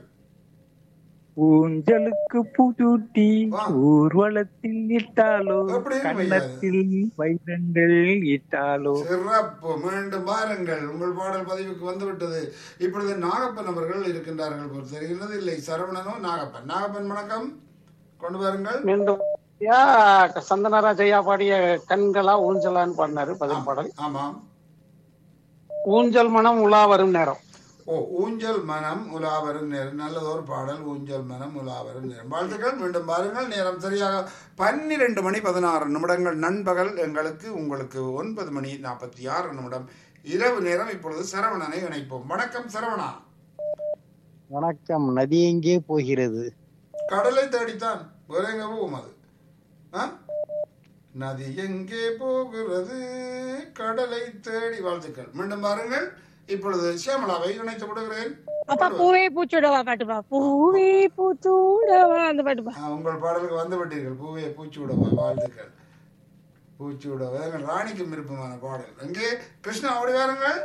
ஊஞ்சலுக்கு பூச்சூட்டி ஊர்வலத்தில் இட்டாலோ, கண்ணத்தில் வைரங்கள் இட்டாலோ. சிறப்பு. மீண்டும் பாருங்கள். உங்கள் பாடல் பதிவுக்கு வந்துவிட்டது. இப்பொழுது நாகப்பன் அவர்கள் இருக்கின்றார்கள் போல் தெரிகிறது. இல்லை, சரவணனோ நாகப்பன். நாகப்பன் வணக்கம், கொண்டு வாருங்கள். மீண்டும் சந்தனராஜ் ஐயா பாடிய கண்களா ஊஞ்சலான்னு பாடினாரு பதில் பாடல். ஆமாம். ஊஞ்சல் மனம் உலா வரும் நேரம். ஓ, ஊஞ்சல் மனம் உலா வரும் நேரம். நல்லதொரு பாடல். ஊஞ்சல் மனம் உலா வரும் நேரம். வாழ்த்துக்கள். மீண்டும் பாருங்கள். நேரம் சரியாக பன்னிரண்டு மணி பதினாறு நிமிடங்கள். நண்பகல் எங்களுக்கு, உங்களுக்கு ஒன்பது மணி நாற்பத்தி ஆறு நிமிடம் இரவு நேரம். இப்பொழுது சரவணனை இணைப்போம். வணக்கம் சரவணா. வணக்கம். நதி எங்கே போகிறது? கடலை தேடித்தான். வேற எங்க போகும் அது? நதி எங்கே போகிறது? கடலை தேடி. வாழ்த்துக்கள். மீண்டும் பாருங்கள். இப்பொழுது சியாமலாவை இணைத்து விடுகிறேன். அப்பா பூவே பூச்சூடவா பாட்டுப்பா. பூவே பூச்சூடவா அந்த பாட்டுப்பா. உங்கள் பாடலுக்கு வந்து விட்டீர்கள். பூவே பூச்சூடவா. வாழ்த்துக்கள். பூச்சூடவா ராணிக்கும் விருப்பமான பாடல். எங்கே கிருஷ்ணா, ஓடி வாருங்கள்.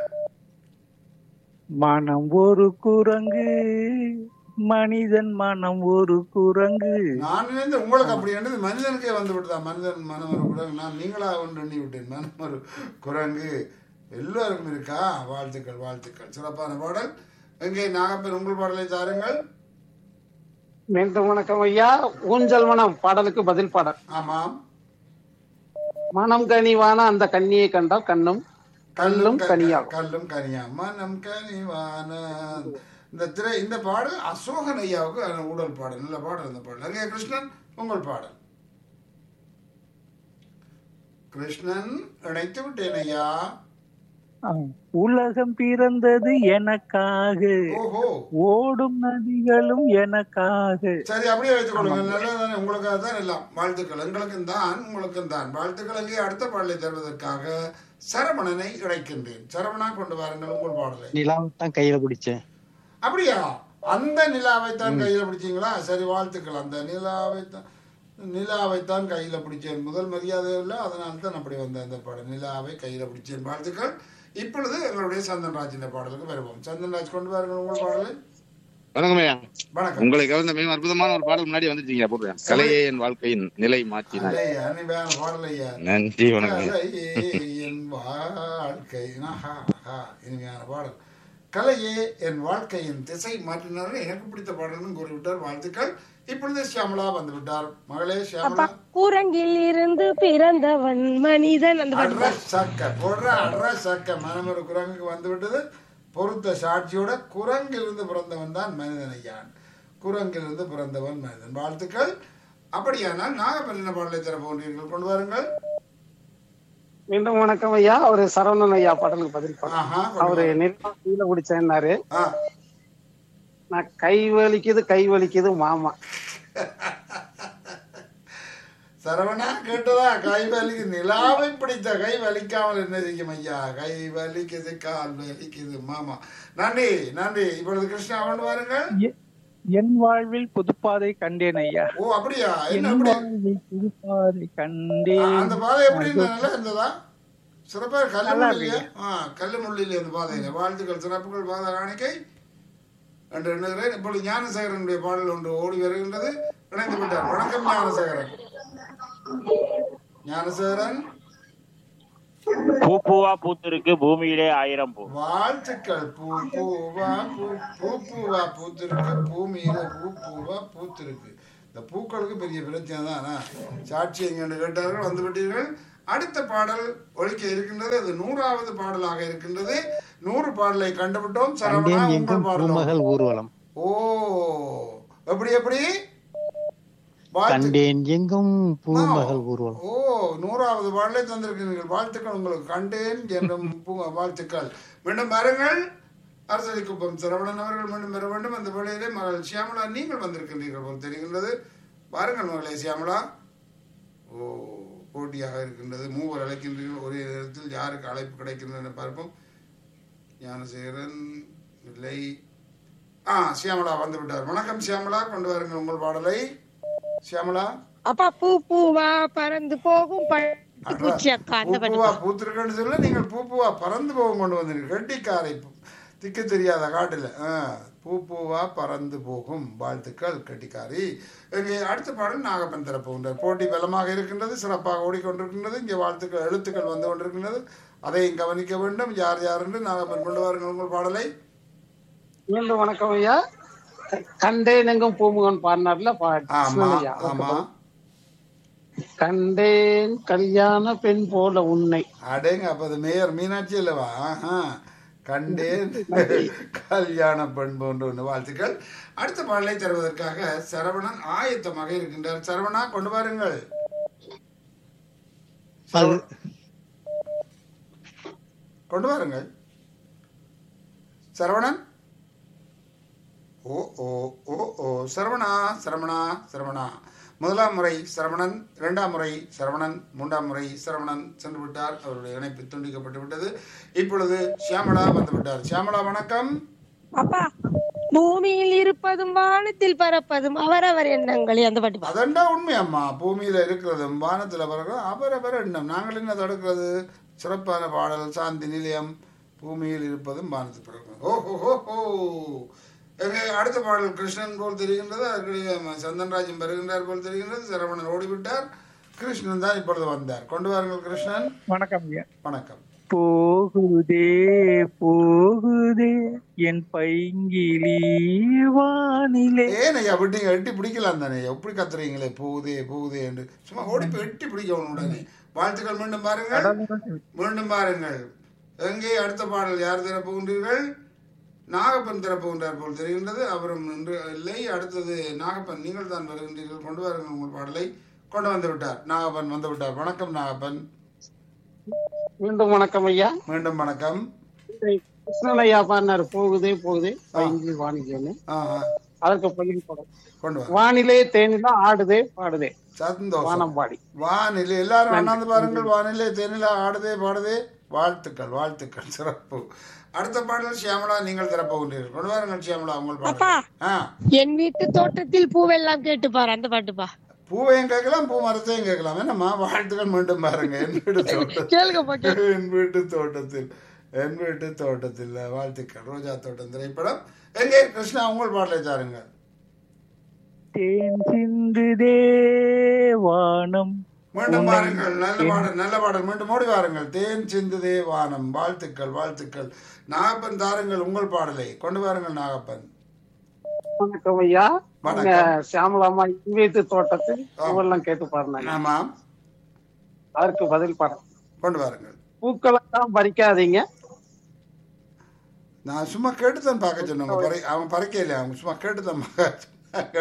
மனம் ஒரு குரங்கு, மனிதன் மனம் ஒரு குரங்கு. நான் நினைந்த உங்களுக்கு அப்படி என்றது மனிதனுக்கே வந்து விட்டதா? மனிதன் மனம் ஒரு குரங்கு. நான் நீங்களா ஒன்று எண்ணி விட்டேன். மனம் ஒரு குரங்கு எல்லோருக்கும் இருக்கா? வாழ்த்துக்கள், வாழ்த்துக்கள். சிறப்பான பாடல். எங்கே நாகப்பன், உங்கள் பாடலை தாருங்கள். மீண்டும் வணக்கம் ஐயா. ஊஞ்சல் மனம் பாடலுக்கு பதில் பாடல். ஆமாம். மனம் கனிவான அந்த கண்ணியை கண்டால் கண்ணும் கல்லும் கனியா. கல்லும் கனியா. மனம் கனிவான இந்த திரை. இந்த பாடல் அசோகன் ஐயாவுக்கு ஊழல் பாடல். நல்ல பாடல் இந்த பாடல். அங்கே கிருஷ்ணன், உங்கள் பாடல். கிருஷ்ணன், இணைத்து விட்டேன் ஐயா. உலகம் பிறந்தது எனக்காக, ஓடும் நதிகளும் எனக்காக. சரி, அப்படியே வைத்துக் கொள்ளுங்க. நல்லதானே, உங்களுக்காக தான் எல்லாம். வாழ்த்துக்கள். எங்களுக்கும் தான், உங்களுக்கும் தான் வாழ்த்துக்கள். அங்கே அடுத்த பாடலை தருவதற்காக சரவணனை இணைக்கின்றேன். சரவணா, கொண்டு வாருங்கள் உங்கள் பாடலை. நிலாவைத்தான் கையில பிடிச்சேன். அப்படியா? அந்த நிலாவைத்தான் கையில பிடிச்சீங்களா? சரி, வாழ்த்துக்கள். அந்த நிலாவைத்தான் நிலாவைத்தான் கையில பிடிச்சேன். முதல் மரியாதை இல்லை, அதனால தான் அப்படி வந்த அந்த பாடல். நிலாவை கையில பிடிச்சேன். வாழ்த்துக்கள். இப்பொழுது எங்களுடைய சந்தன்ராஜின் பாடலுக்கு வருவோம். சந்தன்ராஜ், கொண்டு வாருங்கள் உங்கள் பாடலை. வணக்கம் ஐயா. வணக்கம். உங்களை கவர்ந்த மிக அற்புதமான ஒரு பாடல் முன்னாடி வந்துட்டீங்க. போடுறேன். கலையே என் வாழ்க்கையின் நிலை மாற்றினார். பாடல் ஐயா. நன்றி. வணக்கம். என் வாழ்க்கை இனிமையான பாடல். கலையே என் வாழ்க்கையின் திசை மாற்றினார். எனக்கு பிடித்த பாடலும் கூறிவிட்டார். வாழ்த்துக்கள். இப்பொழுது சியாமலா வந்து விட்டார். மகளே சியாமலா. குரங்கில் இருந்து பிறந்தவன் மனிதன். அந்த அட்ரா சக்க போடுற அட்ரா சக்க. மனம் ஒரு குரங்குக்கு வந்து விட்டது. பொருத்த சாட்சியோட குரங்கிலிருந்து பிறந்தவன் தான் மனிதன் ஐயான். குரங்கிலிருந்து பிறந்தவன் மனிதன். வாழ்த்துக்கள். அப்படியானால் நாகப்பன் பாடலை தர போன்றீர்கள். கொண்டு வாருங்கள். மீண்டும் வணக்கம் ஐயா. அவரு சரவணன் ஐயா பாடலுக்கு பதில் பாடல். அவரு நெருப்பால பிடிச்சேன்னாரு. நான் கை வலிக்குது கை வலிக்குது மாமா. சரவணா, கேட்டதா? கை வலிக்கு நிலாவை பிடித்த கை வலிக்காமல் என்ன செய்யும் ஐயா? கை வலிக்குது கால் வலிக்குது மாமா. நன்றி, நன்றி. இப்பொழுது கிருஷ்ணா, கொண்டு வாருங்கள். என் வாழ்வில் புதுப்பாதை கண்டேன் ஐயா. ஓ, அப்படியா? என் வாழ்வில் புதுப்பாதை கண்டேன். அந்த பாதை எப்படி நல்லா இருந்ததா? சிறப்பாக கல்லுமுள்ளிலே ஆ கல்லுமுள்ளிலே இருந்து பாதையில வாழ்த்துக்கள் சிறப்புகள் பாத காணிக்கை என்று எண்ணுகிறேன். இப்பொழுது ஞானசேகரனுடைய பாடல் ஒன்று ஓடி வருகின்றது. இணைந்து விட்டார். வணக்கம் ஞானசேகரன். ஞானசேகரன் பூ பூவா பூத்திருக்கு பூமியிலே ஆயிரம் பூ. வாழ்த்துக்கள். பூ பூவா பூ பூ பூவா பூத்திருக்கு பூமியில பூ பூவா பூத்திருக்கு. இந்த பூக்களுக்கு பெரிய பிரச்சனை தான். சாட்சி எங்க கேட்டார்கள், வந்து விட்டீர்கள். அடுத்த பாடல் ஒழிக்க இருக்கின்றது. அது நூறாவது பாடலாக இருக்கின்றது. நூறு பாடலை கண்டுவிட்டோம். சரவணா உங்கள் பாடல் ஊர்வலம். ஓ எப்படி எப்படி கண்டேன் எங்கும் பூமகள் ஊர்வலம். ஓ நூறாவது பாடலை தந்திருக்கிறீர்கள். வாழ்த்துக்கள் உங்களுக்கு. கண்டேன் என்றும் வாழ்த்துக்கள். மீண்டும் பாருங்கள். அரசடி குப்பம் சரவணன் அவர்கள் மீண்டும் பெற வேண்டும். அந்த வேளையிலே மகள் சியாமலா நீங்கள் வந்திருக்கின்றீர்கள் போல் தெரிகின்றது. பாருங்கள் மகளே சியாமலா. ஓ போட்டியாக இருக்கின்றது. மூவர் அழைக்கின்றீர்கள். ஒரே நேரத்தில் யாருக்கு அழைப்பு கிடைக்கின்றன பார்ப்போம். ஞானசேகரன் இல்லை. ஆ சியாமலா வந்து விட்டார். வணக்கம் சியாமலா, கொண்டு வாருங்கள் உங்கள் பாடலை. சியாமலா. அப்பா பூ பூவா பறந்து போகும் பூச்சி அக்கா அந்த பூவா பூத்திருக்கேன்னு சொல்ல நீங்கள் பூ பூவா பறந்து போகும் கொண்டு வந்தீர்கள். கெட்டிக்காரை திக்கு தெரியாத காட்டுல பூ பூவா பறந்து போகும். வாழ்த்துக்கள் கெட்டிக்காரி. இங்கே அடுத்த பாடல் நாகப்பன் தரப்போகின்றார். போட்டி பலமாக இருக்கின்றது, சிறப்பாக ஓடிக்கொண்டிருக்கின்றது. இங்கே வாழ்த்துக்கள் எழுத்துக்கள் வந்து கொண்டிருக்கின்றது. அதையும் கவனிக்க வேண்டும். யார் யார் என்று நாகப்பன் கொண்டு வாருங்கள் உங்கள் பாடலை. மீண்டும் வணக்கம் ஐயா. கண்டேன் எங்கும் பூமுகன் பாடினார்ல ஐயா. ஆமா. கண்டேன் கல்யாண பெண் போல உன்னை. அடேங்க அப்ப அது மேயர் மீனாட்சி அல்லவா? கண்டேன் கல்யாண பெண் போன்ற ஒன்று. வாழ்த்துக்கள். அடுத்த பாடலை தருவதற்காக சரவணன் ஆயத்தமாக இருக்கின்றார். சரவணா கொண்டு வாருங்கள். கொண்டு வாருங்கள் சரவணன். ஓ ஓ ஓ ஓ சரவணா சரவணா சரவணா. முதலாம் முறை சரவணன், இரண்டாம் முறை சரவணன், மூன்றாம் முறை சரவணன் சென்று விட்டார். அவருடைய இணைப்பு துண்டிக்கப்பட்டு விட்டது. இப்பொழுது சியாமலா வந்து விட்டார். சியாமலா வணக்கம். அப்பா பூமியில் இருப்பதும் வானத்தில் பறப்பதும் அவரவர் எண்ணங்களே அந்த பாட்டு. அதண்டா உண்மை அம்மா. பூமியில இருக்கிறதும் வானத்துல பறக்கிறதும் அவரவர் எண்ணம். நாங்கள் என்ன தடுக்கிறது? சிறப்பான பாடல். சாந்தி நிலையம். பூமியில் இருப்பதும் வானத்தில் பறக்கிறதும். ஓ ஹோ ஹோ. அடுத்த பாடல் கிருஷ்ணன் போல் தெரிகின்றது. அதற்குரிய சந்தன்ராஜன் வருகின்றார் போல் தெரிகின்றது. சரவணன் ஓடிவிட்டார். கிருஷ்ணன் தான் இப்பொழுது வந்தார். கொண்டு வாருங்கள் கிருஷ்ணன். வணக்கம். வணக்கம். போகுதே போகுதே என் பைங்கிலி வானிலே. ஏன் ஐயா விட்டீங்க? எட்டி பிடிக்கலாம் தானே. எப்படி கத்துறீங்களே போகுதே போகுதே என்று. சும்மா ஓடி போய் எட்டி பிடிக்கணும் உடனே. வாழ்த்துக்கள். மீண்டும் பாருங்கள். மீண்டும் பாருங்கள். எங்கே அடுத்த பாடல் யார் தரப்போகின்றீர்கள்? நாகப்பன் திறப்புகின்றார் போல் தெரிகின்றது. அவரும் இன்று இல்லை. அடுத்தது நாகப்பன் நீங்கள் தான் வருகின்றீர்கள். கொண்டு வாருங்கள் உங்கள் பாடலை. கொண்டு வந்து விட்டார். நாகப்பன் வந்து விட்டார். வணக்கம் நாகப்பன். மீண்டும் வணக்கம் ஐயா. மீண்டும் வணக்கம். கிருஷ்ணன் ஐயா பாடினார் போகுதே போகுதே பைங்கி வானிலேன்னு. அதற்கு பதில் படம் கொண்டு வா. வானிலே தேனிலா ஆடுதே பாடுதே. சந்தோஷம். வானம் பாடி வானிலை எல்லாரும் அண்ணாந்து பாருங்கள். வானிலை தேனிலா ஆடுதே பாடுதே. வாழ்த்துக்கள் வாழ்த்துக்கள். சிறப்பு. அடுத்த பாடல் சியாமலா நீங்கள் தரப்போகின்றீர்கள். கொண்டு வாருங்கள் சியாமலா உங்கள் பாடல். என் வீட்டு தோட்டத்தில் பூவெல்லாம் கேட்டுப்பாரு அந்த பாட்டுப்பா. பூவையும் கேட்கலாம், பூ மரத்தையும் கேட்கலாம். என்னம்மா வாழ்த்துக்கள். மீண்டும் பாருங்க. என் வீட்டு தோட்டத்தில் என் வீட்டு தோட்டத்தில் என் வீட்டு தோட்டத்தில் வாழ்த்துக்கள். ரோஜா தோட்டம் திரைப்படம். எங்கே கிருஷ்ணா உங்கள் பாடலை தாருங்கள். தேன் சிந்துதே வானம். மீண்டும் பாருங்கள். நல்ல பாடல் நல்ல பாடல். மீண்டும் ஓடி வாருங்கள். தேன் சிந்துதே வானம். வாழ்த்துக்கள் வாழ்த்துக்கள். நாகப்பன் தாருங்கள் உங்கள் பாடலை. கொண்டு வாருங்கள் நாகப்பன். வணக்கம் ஐயா. சியாமலாமா வீட்டு தோட்டத்தில் பூவெல்லாம் கேட்டு பாருங்க. ஆமாம். அதற்கு பதில் பாடம் கொண்டு வாருங்கள். பூக்களெல்லாம் பறிக்காதீங்க. நான் சும்மா கேட்டுதான் பார்க்க சொன்னவங்க. அவன் பறிக்கல. அவங்க சும்மா கேட்டுதான் பார்க்க.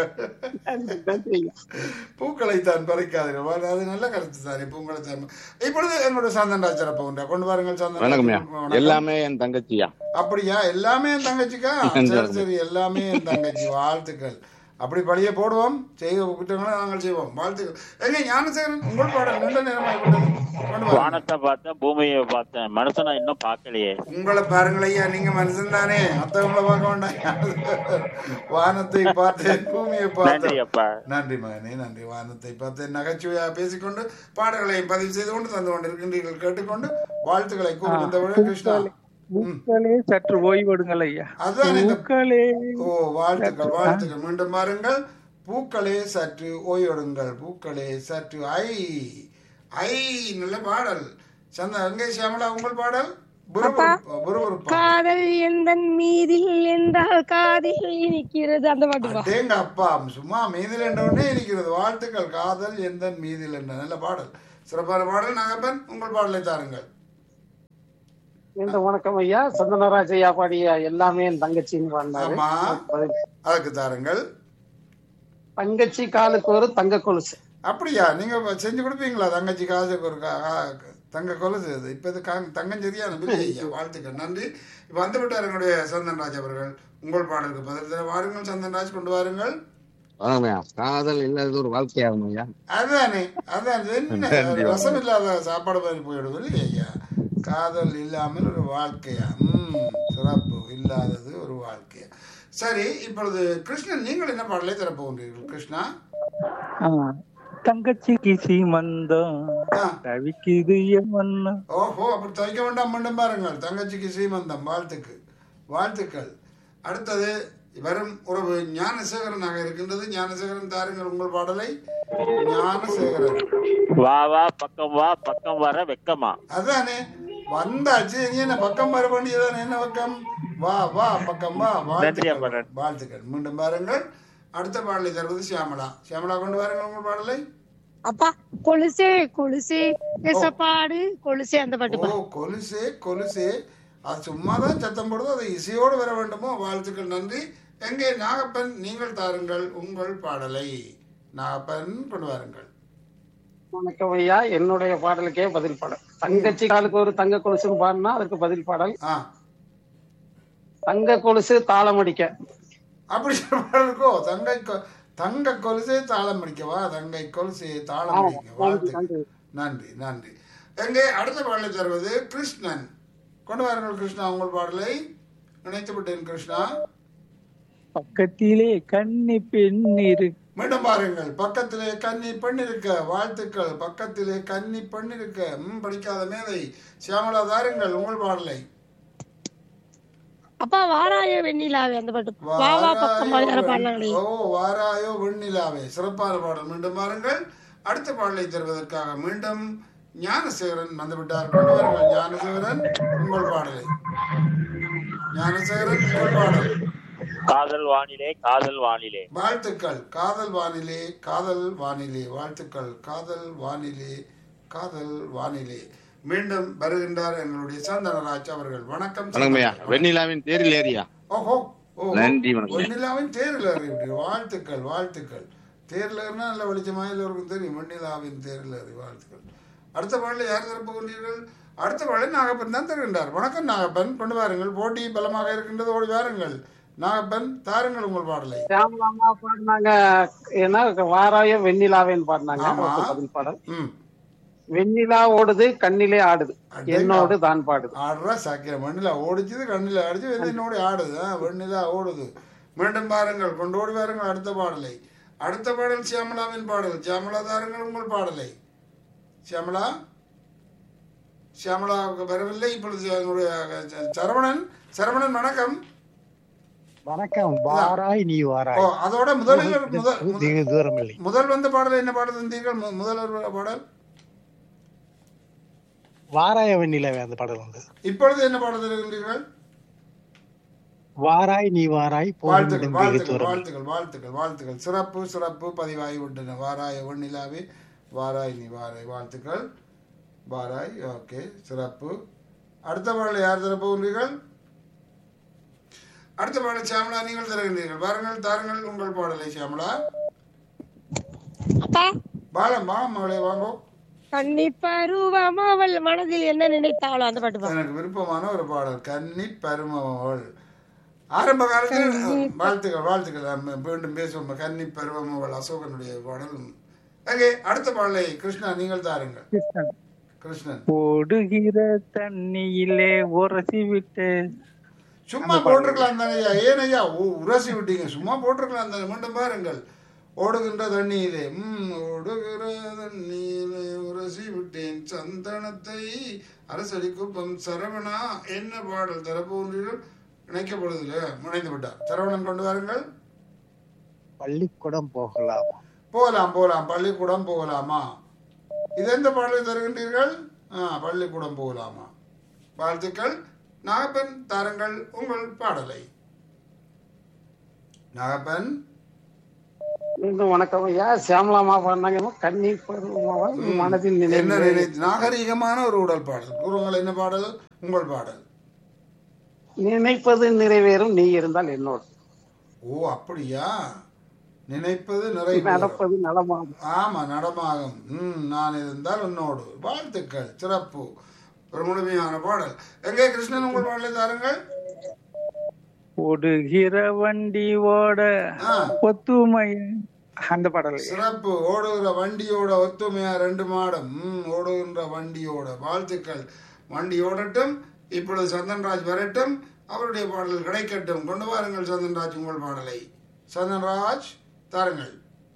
பூக்களை தான் பறிக்காதீர்கள். அது நல்ல கருத்து தானே. பூக்களை தான். இப்பொழுது என்னோட சந்தன்ராஜ் சிறப்பு கொண்டு வாருங்கள். சந்தன் எல்லாமே என் தங்கச்சியா. அப்படியா? எல்லாமே என் தங்கச்சிக்கா? சரி சரி எல்லாமே என் தங்கச்சி. வாழ்த்துக்கள். அப்படி பழிய போடுவோம், செய்த குற்றங்களை நாங்கள் செய்வோம். வாழ்த்துக்கள். எங்க ஞானசேகரன் உங்கள் பாடல் நீண்ட நேரமாக வானத்தை பார்த்தேன், பூமியை பார்த்தேன், மனுஷனா இன்னும் பார்க்கலையே. உங்களை பாருங்கள் ஐயா, நீங்க மனுஷன் தானே, மற்றவங்களை பார்க்க வேண்டாம். வானத்தை பார்த்தேன், பூமியை பார்த்தேன். நன்றி மகனே, நன்றி. வானத்தை பார்த்தேன் நகைச்சுவையாக பேசிக்கொண்டு பாடல்களையும் பதிவு செய்து கொண்டு தந்து கொண்டு இருக்கின்றீர்கள். கேட்டுக்கொண்டு வாழ்த்துக்களை கூறுகின்றவர்கள் கிருஷ்ணா. பூக்களே சற்று ஓய்வெடுங்கள் ஐயா. அதுதான் பூக்களே. ஓ, வாழ்த்துக்கள் வாழ்த்துக்கள். மீண்டும் பாருங்கள். பூக்களே சற்று ஓய்வெடுங்கள், பூக்களே சற்று ஐ ஐ நல்ல பாடல். சந்தா எங்கே சியாமலா உங்கள் பாடல்? காதல் எந்தன் மீதில் என்றால் காதில் இனிக்கிறது, அந்த பாட்டு. எங்க அப்பா சும்மா மீதில் என்றவுடனே இருக்கிறது. வாழ்த்துக்கள். காதல் எந்தன் மீதில் என்ற நல்ல பாடல், சிறப்பான பாடல். நாகப்பன் உங்கள் பாடலை தாருங்கள். இந்த வணக்கம் ஐயா. சந்தனராஜ் ஐயா பாடிய எல்லாமே என் தங்கச்சின்னு பாடினாரு. அதுக்கு தாருங்கள். தங்கச்சி காலுக்கு ஒரு தங்க கொலுசு. அப்படியா, நீங்க செஞ்சு கொடுப்பீங்களா தங்கச்சி காலுக்கு ஒரு தங்க கொலுசு? இப்ப இது தங்கம் சரியான பிள்ளை. வாழ்த்துக்கள், நன்றி. இப்ப வந்து விட்டார் என்னுடைய சந்தன்ராஜ் அவர்கள். உங்கள் பாடலுக்கு பதில் வாருங்கள் சந்தன்ராஜ், கொண்டு வாருங்கள். காதல் இல்லாத ஒரு வாழ்க்கையாகும் ஐயா. அதுதானே, அதான் என்ன ரசம் இல்லாத சாப்பாடு மாதிரி போயிடுது இல்லையா ஐயா? காதல் இல்லாமல் ஒரு வாழ்க்கையா? உம் சிறப்பு. இல்லாதது ஒரு வாழ்க்கையா? சரி, இப்பொழுது கிருஷ்ணன் நீங்கள் என்ன பாடலை தரப்போகின்றீர்கள் கிருஷ்ணா? தங்கச்சிக்கு சீமந்தம் தவிக்குது மன்னா. ஓஹோ, அப்படி தவிக்க வேண்டாம், மீண்டும் பாருங்கள். தங்கச்சிக்கு சீமந்தம். வாழ்த்துக்கு வாழ்த்துக்கள். அடுத்தது வரும் உறவு ஞானசேகரனாக இருக்கின்றது. ஞானசேகரன் தாருங்கள் உங்கள் பாடலை. ஞானசேகரன் வா வா பக்கம் வா, பக்கம் வர வெக்கமா. அதானே வந்தாச்சு, நீ என்ன பக்கம் வர வேண்டியதானே, என்ன பக்கம்? வா வா பக்கம் வா. வாழ்த்துக்கள் வாழ்த்துக்கள். மீண்டும் பாருங்கள். அடுத்த பாடலை தருவது சியாமலா. சியாமலா கொண்டு வாருங்கள் உங்கள் பாடலை. அப்பா கொலுசே கொலுசே பாடு கொலுசே, அந்த பாட்டு. ஓ, கொலுசே கொலுசே. அது சும்மாதான் சத்தம் போடுது, அது இசையோடு வர வேண்டுமோ? வாழ்த்துக்கள், நன்றி. எங்கே நாகப்பன் நீங்கள் தாருங்கள் உங்கள் பாடலை. நாகப்பன் கொண்டு வாருங்கள். வணக்கம் ஐயா. என்னுடைய பாடலுக்கே பதில் பாடல். தங்கச்சி காலுக்கு ஒரு தங்க கொலுசுன்னு பாடினா அதுக்கு பதில் பாடல் தங்க கொலுசு தாளம் அடிக்க. அப்படி இருக்கோ? தங்கை தங்க கொலுசே தாளம் அடிக்கவா? தங்கை கொலுசே தாளம் அடிக்க. வாழ்த்துக்கள், நன்றி நன்றி. எங்கே அடுத்த பாடலை தருவது கிருஷ்ணன். கொண்டு வாருங்கள் கிருஷ்ணா உங்கள் பாடலை. நினைத்து விட்டேன் கிருஷ்ணா. பக்கத்திலே கன்னி பெண் இருக்கு. மீண்டும் பாருங்கள். பக்கத்திலே கன்னி பெண் இருக்க. வாழ்த்துக்கள். பக்கத்திலே கன்னி பெண் இருக்க. ம் படிக்காத மேதை. சியாமலா தாருங்கள் உங்கள் பாடலை. அப்பா வாராயோ வெண்ணிலாவே, அந்த பாட்டு. வா வா பக்கம் பாடலாங்களே. ஓ, வாராயோ வெண்ணிலாவே, சிறப்பான பாடல். மீண்டும் பாருங்கள். அடுத்த பாடலை தருவதற்காக மீண்டும் ஞானசேகரன் வந்துவிட்டார். கொண்டு வாருங்கள் ஞானசேகரன் உங்கள் பாடலை. ஞானசேகரன் உங்கள் பாடல். காதல் வானிலே காதல் வானிலே. வாழ்த்துக்கள். காதல் வானிலே காதல் வானிலே. வாழ்த்துக்கள். காதல் வானிலே காதல் வானிலே. மீண்டும் வருகின்றார் எங்களுடைய சந்தனராஜ் அவர்கள். வணக்கம். வெண்ணிலாவின் தேரில் ஏறியா. ஓஹோ, நன்றி. வெண்ணிலாவின் தேரில் ஏறி. வாழ்த்துக்கள் வாழ்த்துக்கள். தேரில் ஏறினா நல்ல வெளிச்சமா எல்லோருக்கும் தெரியும். வெண்ணிலாவின் தேரில் ஏறி. வாழ்த்துக்கள். அடுத்த பாடலை யார் தரப்பு கொண்டீர்கள்? அடுத்த பாடலை நாகப்பன் தான் தருகின்றார். வணக்கம் நாகப்பன், கொண்டு வாருங்கள். போட்டி பலமாக இருக்கின்றது, ஓடி வாருங்கள். நாகப்பன் தாருங்கள் உங்கள் பாடலை. பாடினாங்க ஏன்னா வாராய வெண்ணிலாவேன்னு பாடினாங்க. பதில் பாடல். வெண்ணிலா ஓடுது கண்ணிலே ஆடுது, என்னோடு தான் பாடுது. ஆடுறா சாக்கியம். வெண்ணிலா ஓடிச்சுது, கண்ணில ஆடிச்சு, என்னோட ஆடுது. வெண்ணிலா ஓடுது. மீண்டும் பாருங்கள், கொண்டு ஓடி வாருங்கள் அடுத்த பாடலை. அடுத்த பாடல் சியாமலாவின் பாடல். சியாமலா தாருங்கள் உங்கள் பாடலை. சியாமலா சியாமலா வரவில்லை. இப்பொழுது சரவணன். சரவணன் வணக்கம். வணக்கம். வாராய் நீ வாராய். அதோட முதலில் முதல் வந்த பாடல் என்ன பாடல் தந்தீர்கள்? முதல் பாடல் வாராய வெண்ணிலவே, அந்த பாடல் வந்து. இப்பொழுது என்ன பாடல் தருகின்றீர்கள்? வாராய் நீ வாராய். வாழ்த்துக்கள் வாழ்த்துக்கள் வாழ்த்துக்கள் வாழ்த்துக்கள் வாழ்த்துக்கள். சிறப்பு சிறப்பு பதிவாகி விட்டன. வாராய வெண்ணிலாவே வாராய் நீ வாராய். வாழ்த்துக்கள். வாராய். ஓகே, சிறப்பு. அடுத்த பாடலை யார் தரப்போகிறீர்கள்? அடுத்த பாடல் சியாமலா நீங்கள் தருகின்றீர்கள். வாருங்கள், தாருங்கள் உங்கள் பாடலை சியாமலா. பாலம் பாலம் மகளே வாங்கோ. கன்னி பருவம் அவள் மனதில் என்ன நினைத்தாளோ, அந்த பாட்டு. எனக்கு விருப்பமான ஒரு பாடல். கன்னி பருவம் அவள். ஆரம்ப காலத்தில் வாழ்த்துக்கள் வாழ்த்துக்கள். நம்ம மீண்டும் பேசுவோம். கன்னி பருவம் அவள் அசோகனுடைய பாடல். அங்கே அடுத்த பாடலை கிருஷ்ணா நீங்கள் தாருங்கள். கிருஷ்ணன் கிருஷ்ணன் ஓடுகிற தண்ணியிலே உரசி விட்டு சும்மா போட்டிருக்கலாம் தானே ஐயா? ஏன் ஐயா உ- உரசி விட்டீங்க? சும்மா போட்டிருக்கலாம் தானே? மீண்டும் பாருங்கள். ஓடுகின்ற தண்ணியிலே ம் ஓடுகிற தண்ணியிலே உரசி விட்டேன் சந்தனத்தை அரசடி குப்பம் சரவணா என்ன பாடல் தரப்போன்றீர்கள்? இணைக்கப்படுதில்லை, முனைந்து விட்டார். சரவணன் கொண்டு வாருங்கள். பள்ளிக்கூடம் போகலாம். போகலாம் போகலாம் பள்ளிக்கூடம் போகலாமா? இது எந்த பாடலை தருகின்றீர்கள்? ஆ பள்ளிக்கூடம் போகலாமா? வாழ்த்துக்கள். நாகப்பன் தாருங்கள் உங்கள் பாடலை. நாகப்பன் மீண்டும் வணக்கம் ஐயா. சியாமலாமா பாடினாங்க கண்ணி பருவமாவா மனதில் என்ன நினைவு. நினைத்து நாகரீகமான ஒரு உடல் பாடல் கூறுங்கள். என்ன பாடல் உங்கள் பாடல்? நினைப்பது நிறைவேறும் நீ இருந்தால் என்னோடு. ஓ அப்படியா? நினைப்பது நிறைவேறும். நடப்பது நலமாகும். ஆமா நடமாகும். ம் நான் இருந்தால் உன்னோடு. வாழ்த்துக்கள், சிறப்பு. ஒரு முழுமையான பாடல். எங்கே கிருஷ்ணன் உங்கள் பாடலை தாருங்கள். ஓடுகிற வண்டி ஓட ஆ. ஒத்துமை அந்த பாடல். சிறப்பு. ஓடுகிற வண்டியோட ஒத்துமையா ரெண்டு மாடம். ம் ஓடுகின்ற வண்டியோட. வாழ்த்துக்கள். வண்டி ஓடட்டும். இப்பொழுது சந்தன்ராஜ் வரட்டும். அவருடைய பாடல் கிடைக்கட்டும். கொண்டு வாருங்கள் சந்தன்ராஜ் உங்கள் பாடலை. சந்தன்ராஜ் தாருங்கள்.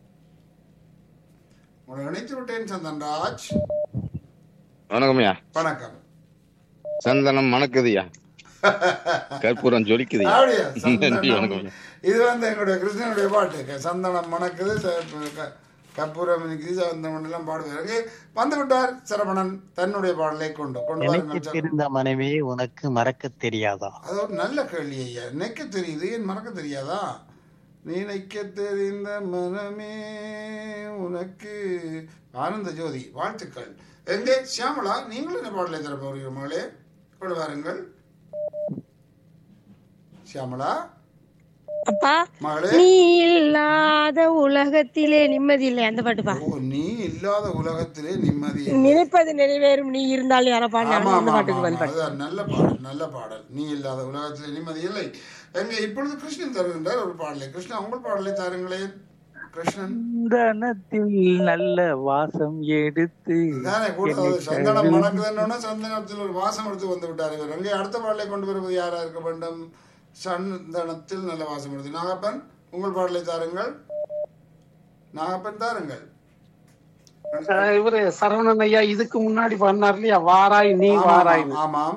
உங்களை இணைத்து விட்டேன் சந்தன்ராஜ். வணக்கம்யா. வணக்கம். சந்தனம் மணக்குதுயா, கற்பூரம் ஜொலிக்குதுயா. அப்படியா? நன்றி, சந்தனம். வணக்கம். இது வந்து எங்களுடைய கிருஷ்ணனுடைய பாட்டு. சந்தனம் மணக்குது, ச- க- கற்பூரம் இனிக்குது, சந்தனம் எல்லாம் பாடுவார். வந்து விட்டார் சரவணன் தன்னுடைய பாடலை கொண்டு கொண்டு எனக்கு வாருங்கள் சரவணன். தெரிந்த மனைவி உனக்கு மறக்க தெரியாதா? அது ஒரு நல்ல கேள்வி ஐயா. நினைக்க தெரியுது, ஏன் மறக்க தெரியாதா? நினைக்க தெரிந்த மனமே உனக்கு. ஆனந்த ஜோதி வாழ்த்துக்கள். எங்கே சியாமலா நீங்களும் என்ன பாடலை தர போகிறீர்கள் மகளே? கொண்டு வாருங்கள் சியாமலா அப்பா மகளே. நீ இல்லாத உலகத்திலே நிம்மதி இல்லை அந்த பாட்டுப்பா. ஓ நீ இல்லாத உலகத்திலே நிம்மதி இல்லை. நினைப்பது நிறைவேறும் நீ இருந்தால் யார ஆமா, பாடினாலும் அந்த ஆமா, பாட்டுக்கு ஆமா, வந்து பாடு. அதான் நல்ல பாடல், நல்ல பாடல். நீ இல்லாத உலகத்திலே நிம்மதி இல்லை. எங்க இப்பொழுது கிருஷ்ணன் தருகின்றார் ஒரு பாடலை. கிருஷ்ணா உங்கள் பாடலை தாருங்களேன். கிருஷ்ணன் சந்தனத்தில் நல்ல வாசம் எடுத்து தானே கூட என்னை சந்தனம் கழுவி- மணக்குதுன்னு சந்தனத்தில் ஒரு வாசம் எடுத்து வந்து விட்டார் இவர். அங்கே அடுத்த பாடலை கொண்டு வருவது யாரா இருக்க வேண்டும்? சந்தனத்தில் நல்ல வாசம் எடுத்து. நாகப்பன் உங்கள் பாடலை தாருங்கள். நாகப்பன் தாருங்கள். அஹ் இவரு சரவணன் ஐயா இதுக்கு முன்னாடி பண்ணார் இல்லையா, வாராய் நீ வாராய். ஆமாம்.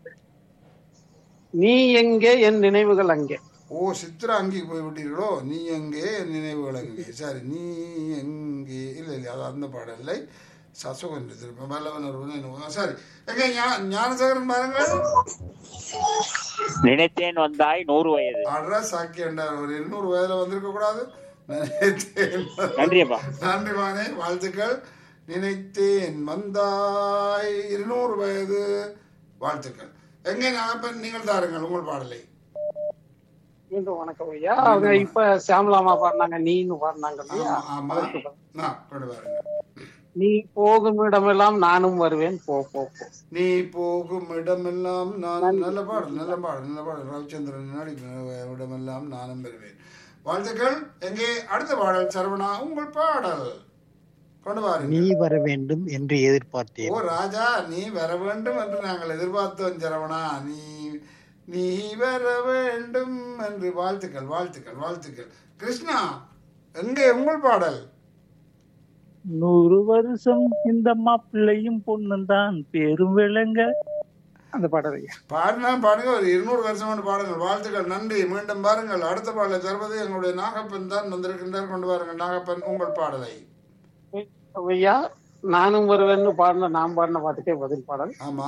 நீ எங்கே என் நினைவுகள் அங்கே. ஓ சித்ரா அங்கே போய் விட்டீர்களோ? நீ எங்கே என் நினைவுகள் அங்கே. சரி நீ எங்கே இல்லை இல்லை அது அந்த பாடல் இல்லை. சசுகன் திருப்ப வல்லவன் ஒருவன் என்னவோ. சரி எங்க ஞா- ஞானசேகரன் பாருங்கள். நினைத்தேன் வந்தாய் நூறு வயது. அட்ரா சாக்கி என்றார். ஒரு இருநூறு வயதுல வந்திருக்க கூடாது. நினைத்தேன் நன்றியப்பா. நன்றி மானே வாழ்த்துக்கள். நினைத்தேன் வந்தாய் இருநூறு வயது. வாழ்த்துக்கள். எங்கே நாகப்பன் நீங்கள் தாருங்கள் உங்கள் பாடலை. மீண்டும் வணக்கம் ஐயா. அவங்க இப்ப சியாமலாமா பாடினாங்க நீன்னு பாடினாங்க இல்லையா. ஆமா நான் கொண்டு வாருங்க. நீ போகும் இடமெல்லாம் நானும் வருவேன் போ போ போ. நீ போகும் இடமெல்லாம் நான். நல்ல பாடல், நல்ல பாடல், நல்ல பாடல். ரவிச்சந்திரன் நாடி இடமெல்லாம் நானும் வருவேன். வாழ்த்துக்கள். எங்கே அடுத்த பாடல் சரவணா உங்கள் பாடல் கொண்டு நீ வாருங்கள். வர வேண்டும் என்று ஓ எதிர்பார்த்தேன். ராஜா நீ வர வேண்டும் என்று நாங்கள் எதிர்பார்த்தோம் சரவணா. நீ நீ வர வேண்டும் என்று. வாழ்த்துக்கள் வாழ்த்துக்கள் வாழ்த்துக்கள். கிருஷ்ணா எங்கே உங்கள் பாடல்? நூறு வருஷம் இந்த மாப்பிள்ளையும் பொண்ணும் தான் பேரும் விளங்க அந்த பாடல் ஐயா. பாடினா பாடுங்க. ஒரு இருநூறு வருஷம் கொண்டு பாடுங்கள். வாழ்த்துக்கள் நன்றி. மீண்டும் பாருங்கள். அடுத்த பாடலை தருவது எங்களுடைய நாகப்பன் தான் வந்திருக்கின்றார். கொண்டு வாருங்கள் நாகப்பன் உங்கள் பாடலை. ஐயா நானும் வருவேன்னு பாடின நான் பாடின பாட்டுக்கே பதில் பாடல். ஆமா.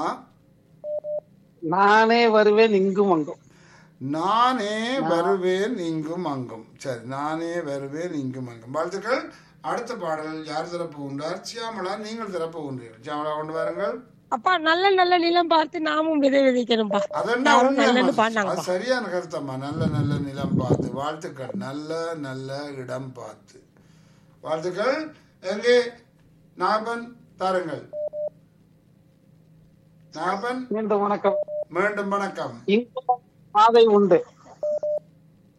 நானே வருவேன் இங்கும் அங்கும். நானே வருவேன் இங்கும் அங்கும். சரி நானே வருவேன் இங்கும் அங்கும். வாழ்த்துக்கள். அடுத்த பாடல் யார் திறப்பு உண்டார்? சியாமலா நீங்கள் திறப்பு உண்டீர்கள். சியாமலா கொண்டு வாருங்கள். அப்பா நல்ல நல்ல நிலம் பார்த்து நாமும் விதை விதைக்கணும்பா. அதென்ன யாரும் உண்மையாம்மா? நல்லன்னு அது பாடினாங்கப்பா. சரியான கருத்தம்மா. நல்ல நல்ல நிலம் பார்த்து. வாழ்த்துக்கள். நல்ல நல்ல இடம் பார்த்து. வாழ்த்துக்கள். எங்கே நாகப்பன் தாருங்கள். நாகப்பன் மீண்டும் வணக்கம். மீண்டும் வணக்கம். இங்கும் பாதை உண்டு.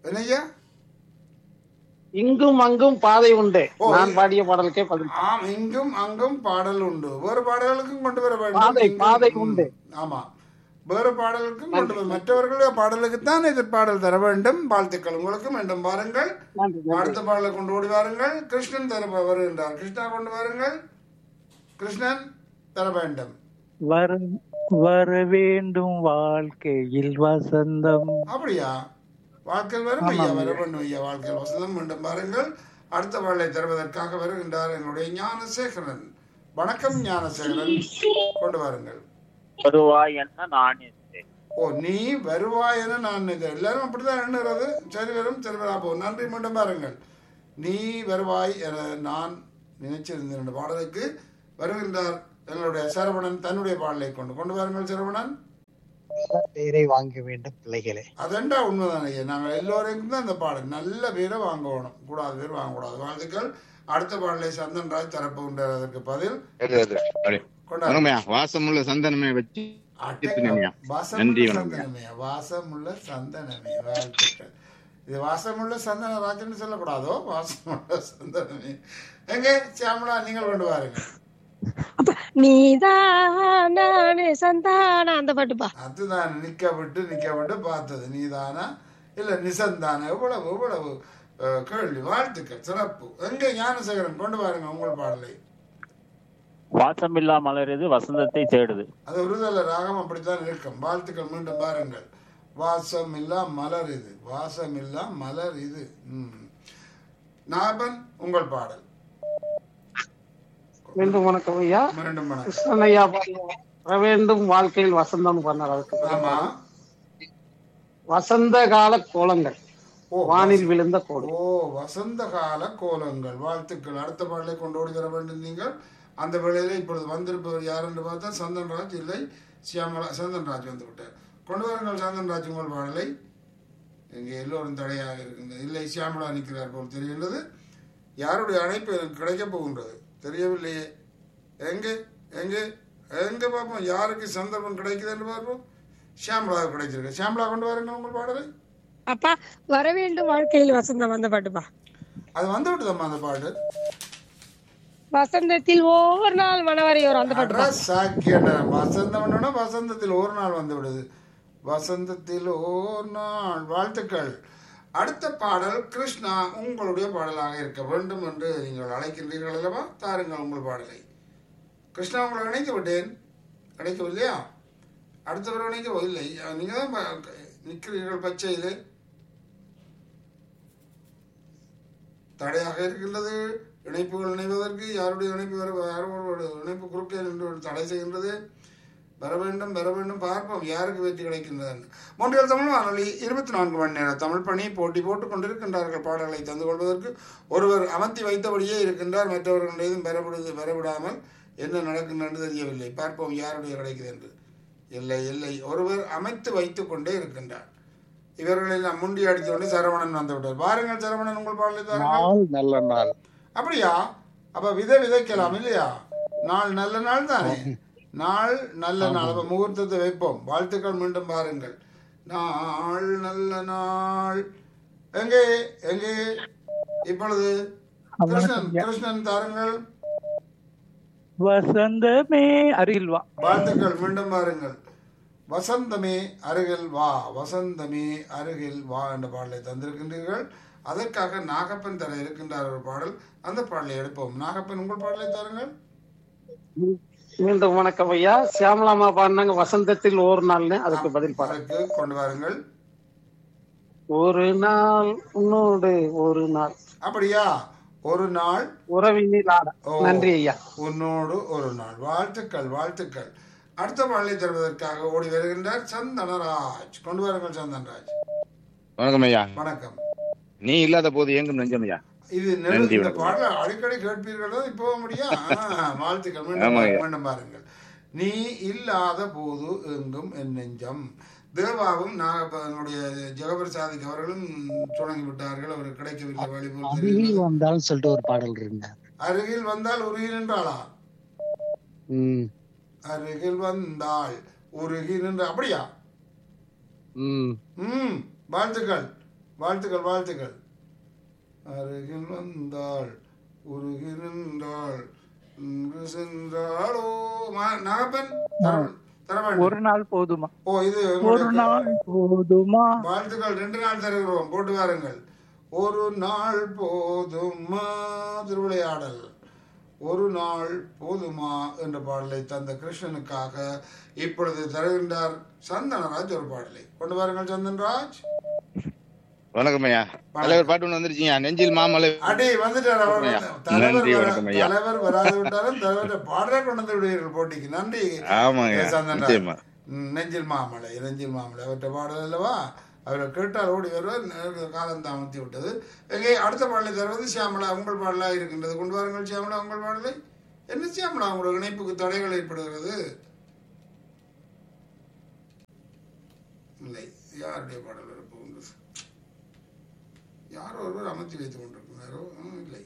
என்னய்யா? இங்கும் அங்கும் பாதை உண்டு. நான் பாடிய பாடலுக்கே பதில். ஆம், இங்கும் அங்கும் பாடல் உண்டு. வேறு பாடல்களுக்கும் கொண்டு வர வேண்டும். பாதை பாதை உண்டு. ஆமா, வேறு பாடலுக்கும் கொண்டு வர, மற்றவர்களுடைய பாடலுக்கு தான் இது பாடல் தர வேண்டும். வாழ்த்துக்கள் உங்களுக்கு. மீண்டும் பாருங்கள். அடுத்த பாடலை கொண்டு ஓடி வாருங்கள். கிருஷ்ணன் தர வருகின்றார். கிருஷ்ணா கொண்டு வாருங்கள். கிருஷ்ணன் தர வேண்டும். வர வர வேண்டும் வாழ்க்கையில் வசந்தம். அப்படியா? வாழ்க்கையில் வரும் ஐயா, வர வேண்டும் ஐயா, வாழ்க்கையில் வசந்தம். மீண்டும் பாருங்கள். அடுத்த பாடலை தருவதற்காக வருகின்றார் என்னுடைய ஞானசேகரன். வணக்கம் ஞானசேகரன், கொண்டு வாருங்கள். வருவாய் என்ன நான் இருந்தேன். ஓ, நீ வருவாய் என நான் இது எல்லாரும் அப்படிதான் எண்ணுறது. சரி வரும், சரி வரா போ. நன்றி. மீண்டும் பாருங்கள். நீ வருவாய் என நான் நினைச்சிருந்தேன் என்ற பாடலுக்கு வருகின்றார் எங்களுடைய சரவணன். தன்னுடைய பாடலை கொண்டு கொண்டு வாருங்கள் சரவணன். பேரை வாங்க வேண்டும் பிள்ளைகளே. அதெண்டா உண்மைதான் ஐயா. நாங்கள் எல்லோருக்கும் தான் இந்த பாடல் நல்ல பேரை வாங்கணும், கூடாத பேர் வாங்கக்கூடாது. வாழ்த்துக்கள். அடுத்த பாடலை சந்தன் ராஜ் தரப்புகின்றார். அதற்கு பதில் வாசமுள்ள சந்தனமே வச்சு சந்தனமே, வாசமுள்ள சந்தனமே. வாழ்த்துக்கள். இது வாசமுள்ள சந்தன ராஜன்னு சொல்லக்கூடாதோ, வாசமுள்ள சந்தனமே. எங்கே சியாமலா, நீங்கள் கொண்டு வாருங்க. நீதானே சந்தானா அந்த பாட்டுப்பா. அதுதான் நிக்க விட்டு நிக்க விட்டு பார்த்தது. நீதானா இல்ல நிசந்தானா? எவ்வளவு எவ்வளவு கேள்வி. வாழ்த்துக்கள், சிறப்பு. எங்க ஞானசேகரன் கொண்டு வாருங்க உங்கள் பாடலை. வாசமில்லா மலருது வசந்தத்தை தேடுது. அது ஒருதல ராகம் அப்படித்தான் இருக்கும். வாழ்த்துக்கள். மீண்டும் பாருங்கள். வாசம் இல்லா மலர் இது, வாசம் இல்லா மலர் இது. உம் நாபன், உங்கள் பாடல். மீண்டும் வணக்கம் ஐயா. மீண்டும் வணக்கம். கிருஷ்ணன் ஐயா வர வேண்டும் வாழ்க்கையில் வசந்தம் பண்ணார். அதுக்கு ஆமா, வசந்த கால கோலங்கள், வானில் விழுந்த கோலம். ஓ, வசந்த கால கோலங்கள். வாழ்த்துக்கள். அடுத்த பாடலை கொண்டு ஓடி வர வேண்டும் நீங்கள். அந்த வேளையில இப்பொழுது வந்திருப்பவர் யார் என்று பார்த்தா சந்தன்ராஜ் இல்லை, சியாமலா. சந்தன்ராஜ் வந்து விட்டார். கொண்டு வாருங்கள் சந்தன்ராஜ் உங்கள் பாடலை. இங்கே எல்லோரும் தடையாக இருக்கின்றது. இல்லை, சியாமலா நிற்கிறார் போல் தெரிகின்றது. யாருடைய அழைப்பு எனக்கு கிடைக்கப் போகின்றது தெரியவில்லையே. எங்கே எங்கே எங்கே பார்ப்போம், யாருக்கு சந்தர்ப்பம் கிடைக்குது என்று பார்ப்போம். ஷியாமலா கிடைச்சிருக்கு. ஷியாமலா கொண்டு வாருங்க உங்கள் பாடலை. அப்பா, வர வேண்டும் வாழ்க்கையில் வசந்தம் அந்த பாட்டுப்பா. அது வந்து விட்டுதம்மா அந்த பாட்டு. வசந்தத்தில் ஒவ்வொரு நாள் மனவரையோர் அந்த பாட்டு. சாக்கியண்டா, வசந்தம் வசந்தத்தில் ஒரு நாள் வந்து விடுது. வசந்தத்தில் ஒரு நாள். வாழ்த்துக்கள். அடுத்த பாடல் கிருஷ்ணா உங்களுடைய பாடலாக இருக்க வேண்டும் என்று நீங்கள் அழைக்கின்றீர்கள் அல்லவா? தாருங்கள் உங்கள் பாடலை. கிருஷ்ணா, உங்களை இணைத்து விட்டேன். இணைக்கவில்லையா? அடுத்தவர் இணைக்க இல்லை. நீங்க தான் நிற்கிறீர்கள் பச்சையில். தடையாக இருக்கின்றது இணைப்புகள் இணைவதற்கு. யாருடைய இணைப்பு வர, யாரோட இணைப்பு குறுக்கே நின்று தடை செய்கின்றது. வர வேண்டும் வர வேண்டும், பார்ப்போம் யாருக்கு வெற்றி கிடைக்கின்றது. மூன்றில் தமிழ் வானொலி இருபத்தி நான்கு மணி நேர தமிழ் பணி போட்டி போட்டுக் கொண்டிருக்கின்றார்கள். பாடல்களை தந்து கொள்வதற்கு ஒருவர் அமர்த்தி வைத்தபடியே இருக்கின்றார். மற்றவர்கள் எதுவும் பெறவிடுது பெறவிடாமல் என்ன நடக்கின்றது தெரியவில்லை. பார்ப்போம் யாருடைய கிடைக்குது என்று. இல்லை இல்லை, ஒருவர் அமைத்து வைத்துக் கொண்டே இருக்கின்றார். இவர்களை நாம் முண்டி அடித்து கொண்டு சரவணன் வந்து விட்டார். பாருங்கள் சரவணன், உங்கள் பாடலை தாருங்கள். நல்ல நாள். அப்படியா? அப்ப விதை விதைக்கலாம் இல்லையா? நாள் நல்ல நாள் தானே. நாள் நல்ல நாள். அப்ப முகூர்த்தத்தை வைப்போம். வாழ்த்துக்கள். மீண்டும் பாருங்கள். நாள் நல்ல நாள். எங்கே எங்கே இப்பொழுது கிருஷ்ணன் கிருஷ்ணன் தாருங்கள். வசந்தமே அருகில் வா. வாழ்த்துக்கள். மீண்டும் பாருங்கள். வசந்தமே அருகில் வா, வசந்தமே அருகில் வா என்ற பாடலை தந்திருக்கின்றீர்கள். அதற்காக நாகப்பன் தர இருக்கின்றார் ஒரு பாடல். அந்த பாடலை எடுப்போம். நாகப்பன், உங்கள் பாடலை தாருங்கள். மீண்டும் வணக்கம் ஐயா. சியாமலாமா பாடினாங்க வசந்தத்தில் ஒரு நாள்னு, அதுக்கு பதில் பாடலுக்கு கொண்டு வாருங்கள். ஒரு நாள் உன்னோடு ஒரு நாள். அப்படியா? ஒரு நாள் உறவினில் ஆட. நன்றி ஐயா. உன்னோடு ஒரு நாள். வாழ்த்துக்கள் வாழ்த்துக்கள். அடுத்த பாடலை தருவதற்காக ஓடி வருகின்றார் சந்தனராஜ். கொண்டு வாருங்கள் சந்தன்ராஜ். வணக்கம் ஐயா. வணக்கம். நீ இல்லாத போது எங்கும் நெஞ்சம் ஐயா. இது இந்த பாடல அடிக்கடி கேட்பீர்களோ இப்போ முடியா? வாழ்த்துக்கள். மீண்டும் பாருங்கள். நீ இல்லாத போது எங்கும் என் நெஞ்சம். தேவாவும் நாகப்பனுடைய ஜெகபிரசாதிக்கு அவர்களும் தொடங்கி விட்டார்கள். அவருக்கு கிடைக்கவில்லை. அருகில் வந்தால் சொல்லிட்டு ஒரு பாடல் இருக்கு. அருகில் வந்தால் உருகில் என்றாளா? அருகில் வந்தால் உருகில் என்ற. அப்படியா? ம், வாழ்த்துக்கள். வாழ்த்துக்கள் வாழ்த்துக்கள். அருகில் வந்தாள் உருகி நின்றாள் இன்று சென்றாளோ. ம- நாகப்பன் தர- தர வேண்டும். ஒரு நாள் போதுமா ஓ இது ஒரு உங்களுக்கு நாள் போதுமா வாழ்த்துக்கள். ரெண்டு நாள் தருகிறோம், போட்டு வாருங்கள். ஒரு நாள் போதுமா திருவிளையாடல். ஒரு நாள் போதுமா என்ற பாடலை தந்த கிருஷ்ணனுக்காக இப்பொழுது தருகின்றார் சந்தனராஜ் ஒரு பாடலை. கொண்டு வாருங்கள் சந்தன்ராஜ். வணக்கம் ஐயா. தலைவர் பாட்டு ஒண்ணு வந்துருச்சுங்க, நெஞ்சில் மாமலை. அடி வந்துட்டார் அவர். ஐயா. தலைவர் நன்றி, வர- வணக்கம் ஐயா. தலைவர் வராது விட்டாலும் தலைவர் பாடலை கொண்டு வந்து விடுவீர்கள் போட்டிக்கு. நன்றி ஆமாங்க, சந்தன்ராஜ். நிச்சயமா. ம், நெஞ்சில் மாமலை நெஞ்சில் மாமலை அவற்றை பாடல் அல்லவா, அவரை கேட்டால் ஓடி வருவார். நேரத்தில் காலம் தாமத்தி விட்டது. எங்கே அடுத்த பாடலை தருவது சியாமலா உங்கள் பாடலா இருக்கின்றது. கொண்டு வாருங்கள் சியாமலா உங்கள் பாடலை. என்ன சியாமலா உங்களோட இணைப்புக்கு தடைகள் ஏற்படுகிறது? இல்லை, யாருடைய பாடல் வரப்போகின்றது? யாரோ ஒருவர் அமைத்து வைத்துக் கொண்டிருக்கிறாரோ. ம், இல்லை,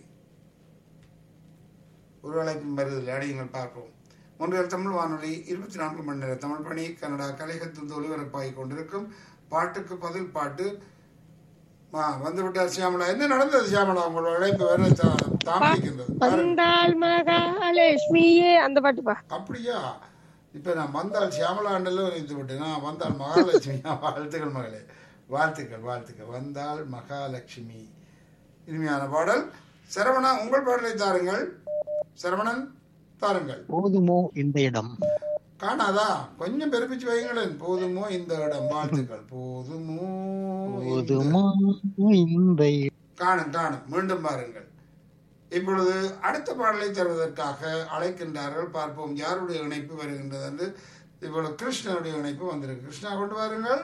ஒரு அழைப்பும் வருவதில்லை. அடியுங்கள் பார்ப்போம். ஒன்றியல் தமிழ் வானொலி இருபத்தி நான்கு மணி நேர தமிழ் பணி கனடா கலைகத்தின் ஒலிபரப்பாகிக் கொண்டிருக்கும் பாட்டுக்கு பதில் பாட்டு. ஆ, வந்து விட்டார் சியாமலா. என்ன நடந்தது சியாமலா? உங்களோட அழைப்பு வேற தா- தாமதிக்கின்றது. வந்தாள் மகாலட்சுமியே அந்த பாட்டுப்பா. அப்படியா? இப்ப நான் வந்தால் சியாமலா ஆண்டல வைத்து விட்டேன். நான் வந்தால் மகாலட்சுமியா? வாழ்த்துக்கள் மகளே, வாழ்த்துக்கள் வாழ்த்துக்கள். வந்தால் மகாலட்சுமி, இனிமையான பாடல். சரவணா உங்கள் பாடலை தாருங்கள். சரவணன் தாருங்கள். போதுமோ இந்த இடம். காணாதா? கொஞ்சம் பெருப்பிச்சு வைங்களேன். போதுமோ இந்த இடம். வாழ்த்துக்கள். போதுமோ போதுமோ இந்த இடம். காணும் காணும். மீண்டும் பாருங்கள். இப்பொழுது அடுத்த பாடலை தருவதற்காக அழைக்கின்றார்கள். பார்ப்போம் யாருடைய இணைப்பு வருகின்றது என்று. இப்பொழுது கிருஷ்ணனுடைய இணைப்பு வந்திருக்கு. கிருஷ்ணா கொண்டு வாருங்கள்.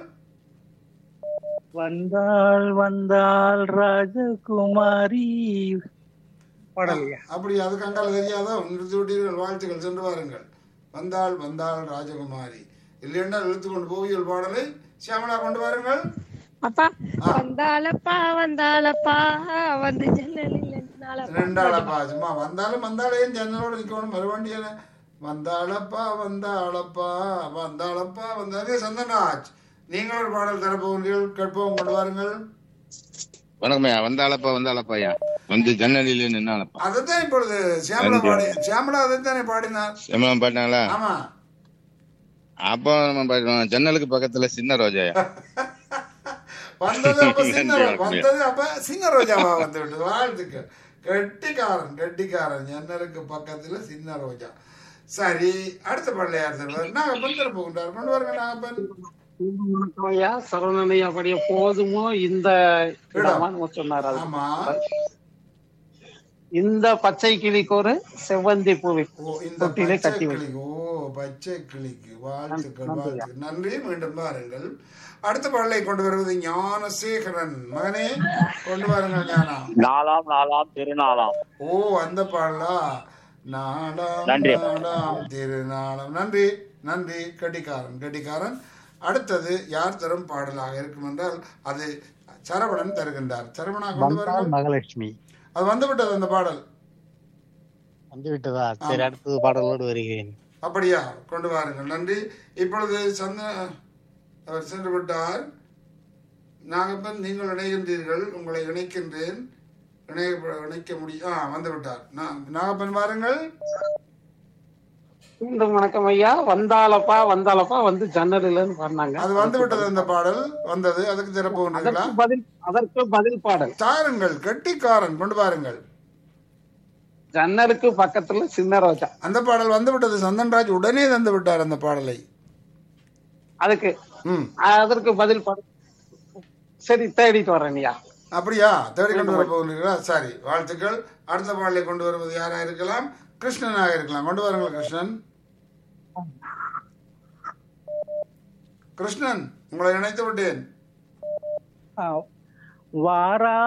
வந்தாள் வந்தாள் ராஜகுமாரி பாடலையா? அப்படி அது கண்டால் தெரியாதோ? நிறுத்தி விட்டீர்கள். வாழ்த்துக்கள். சென்று வாருங்கள். வந்தாள் வந்தாள் ராஜகுமாரி இல்லையென்றால் இழுத்து கொண்டு போவியல் பாடலை. சியாமலா கொண்டு வாருங்கள். அப்பா வந்தாளப்பா வந்தாளப்பா வந்து ஜன்னலில் நின்னாளப்பா. ரெண்டாளப்பா சும்மா வந்தாலும் வந்தாலேயும் ஜன்னலோட நிக்கணும். மறுவண்டியான வந்தாளப்பா வந்தாளப்பா வந்தாளப்பா வந்தாலே. சந்தன்ராஜ் நீங்கள் ஒரு பாடல் தரப்போகிறீர்கள், கேட்போம். கொண்டு வாருங்கள். வணக்கம் ஐயா. வந்தாளப்பா வந்தாளப்பா ஐயா, வந்து ஜன்னலிலே நின்னாலப்பா. அதைத்தான் இப்பொழுது சியாமலா பாடி சியாமலா அதைத்தானே பாடினார். சியாமலா பாட்டினாங்களா? ஆமா. அப்போ நம்ம பாடினோம், ஜன்னலுக்கு பக்கத்துல சின்ன ரோஜாயா. வந்தது அப்ப சின்ன ரோ- வந்தது அப்ப சின்ன ரோஜாவா வந்து விட்டது. வாழ்த்துக்கள். கெட்டிக்காரன் கெட்டிக்காரன். ஜன்னலுக்கு பக்கத்துல சின்ன ரோஜா. சரி, அடுத்த பாடலை யார் தருவார்? நாகப்பன் தர போகின்றார். கொண்டு வாருங்க நாகப்பன். வணக்கம் ஐயா. சரவணன் ஐயா பாடிய போதுமோ இந்த இடமான்னு சொன்னார். அது ஆமா. இந்த பச்சை கிளிக்கு ஒரு செவ்வந்தி பூவை ஓ, இந்த தொட்டிலே பச்சை கட்டி வை. கிளிக்கு. ஓ, பச்சை கிளிக்கு. வாழ்த்துக்கள் வாழ்த்துக்கள். நன்றி. மீண்டும் பாருங்கள். அடுத்த பாடலை கொண்டு வருவது ஞானசேகரன். மகனே கொண்டு வாருங்கள் ஞானா. நாலாம் நாலாம் திருநாளாம். ஓ, அந்த பாடலா? நாடாம் நன்றி. நாடாம் திருநாளாம். நன்றி நன்றி. கட்டிக்காரன் கட்டிக்காரன். அடுத்தது யார் தரும் பாடலாக இருக்கும் என்றால் அது சரவணன் தருகின்றார். சரவணா கொண்டு வந்தாள் வாருங்கள். மகாலட்சுமி. அது வந்து விட்டது அந்த பாடல். வந்து விட்டதா? சரி, அடுத்தது பாடலோடு வருகிறேன். அப்படியா? கொண்டு வாருங்கள். நன்றி. இப்பொழுது சந்த அவர் சென்று விட்டார். நாகப்பன் நீங்கள் இணைகின்றீர்கள். உங்களை இணைக்கின்றேன். இணைய இணைக்க முடியும். ஆ, வந்து விட்டார். நா- நாகப்பன் வாருங்கள். மீண்டும் வணக்கம் ஐயா. வந்தாளப்பா வந்தாளப்பா வந்து ஜன்னலில்னு பாடினாங்க. அது வந்து விட்டது அந்த பாடல் வந்தது. அதுக்கு திறப்புங்களா? அதற்கு பதில் அதற்கு பதில் பாடல். தாருங்கள். கெட்டிக்காரன் கொண்டு வாருங்கள். ஜன்னலுக்கு பக்கத்துல சின்ன ரோஜா. அந்த பாடல் வந்து விட்டது. சந்தன்ராஜ் உடனே தந்து விட்டார் அந்த பாடலை. அதுக்கு ம், அதற்கு பதில் பாடல். சரி, தேடிட்டு வரேன் ஐயா. அப்படியா? தேடி கொண்டு வர போகிறீர்களா? சரி, வாழ்த்துக்கள். அடுத்த பாடலை கொண்டு வருவது யாரா இருக்கலாம்? கிருஷ்ணனாக இருக்கலாம். கொண்டு வாருங்கள் கிருஷ்ணன். கிருஷ்ணன், உங்களை இணைத்து விட்டேன். வாரா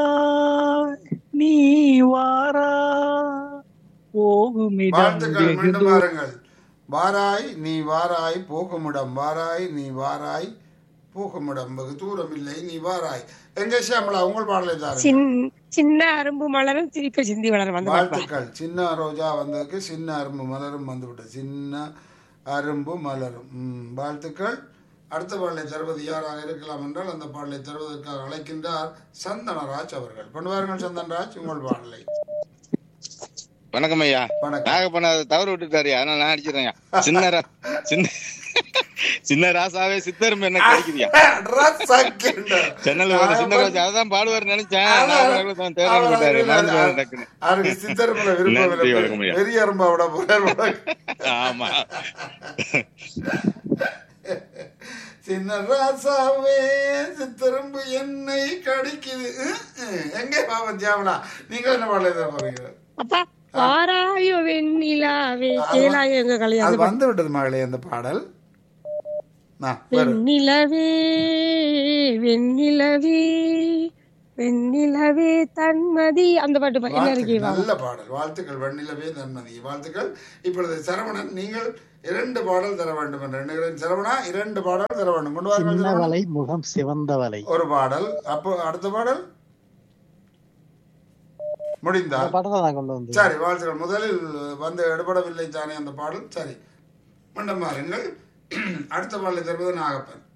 நீ வாரா போகுமிடம் வாழ்த்துக்கள். வெகு மீண்டும் தூரம். வாருங்கள். வாராய் நீ வாராய் போகுமிடம். வாராய் நீ வாராய் போகுமிடம் வெகு தூரம் இல்லை நீ வாராய். எங்க சியாமலா உங்கள் பாடலை தாருங்கள். சின்- சின்ன அரும்பு மலரும் சிரிக்க சிந்தி வளரும் அந்த பாட்டுப்பா. வாழ்த்துக்கள். சின்ன ரோஜா வந்ததுக்கு சின்ன அரும்பு மலரும் வந்து விட்டது. சின்ன அரும்பு மலரும். ம், வாழ்த்துக்கள். அடுத்த பாடலை தருவது யாராக இருக்கலாம் என்றால் அந்த பாடலை தருவதற்காக அழைக்கின்றார் சந்தனராஜ் அவர்கள். கொண்டு வாருங்கள் சந்தனராஜ் உங்கள் பாடலை. வணக்கம் ஐயா. நாகப்பண்ண தவறு விட்டுட்டாரு, அதனால நான் அடிச்சிடறேன். சின்ன ரா- சின்ன சின்ன ராசாவே சித்தரும் என்ன கிடைக்குதியா சென்னல் வர சின்ன ராஜா அதான் பாடுவார் நினைச்சேன். நாகப்பண்ண தேர்தல் விட்டாரு, மறந்து போறேன் டக்குன்னு. அவருக்கு சித்தருக்குள்ள விருப்பம் நன்றி, இல்லை. வணக்கம் ஐயா. பெரிய அரும்பா விட போறார். ஆமா. சின்ன ராசாவே சித்தரும்பு என்னை கடிக்குது. உம், உம். எங்கே பாவம் தியாவலா, நீங்க என்ன பாடலை தர போறீங்க? அப்பா வாராயோ வெண்ணிலாவே கேளாயோ எங்க அது கல்யாணம் வந்து விட்டது மகளே அந்த பாடல். ஆ, வரும். வெண்ணிலவே வெண்ணிலவே வெண்ணிலவே தன்மதி அந்த பாட்டு பா- என்ன இருக்கு வாழ்த்துக்கள், நல்ல பாடல். வாழ்த்துக்கள் வெண்ணிலவே தன்மதி. வாழ்த்துக்கள். இப்பொழுது சரவணன், நீங்கள் இரண்டு பாடல் தர வேண்டும் என்று எண்ணுகிறேன். சரவணா, இரண்டு பாடல் தர வேண்டும். கொண்டு வாருங்கள் சரவணன். சின்னவலை முகம் சிவந்தவலை ஒரு பாடல். அப்போ அடுத்த பாடல் முடிந்தா? பாட்டை நான் கொண்டு வந்து சரி, வாழ்த்துக்கள். முதலில் வந்து எடுபடவில்லை தானே அந்த பாடல். சரி, மண்டம் மாறுங்கள். அடுத்த பாடலை தருவது நாகப்பன்.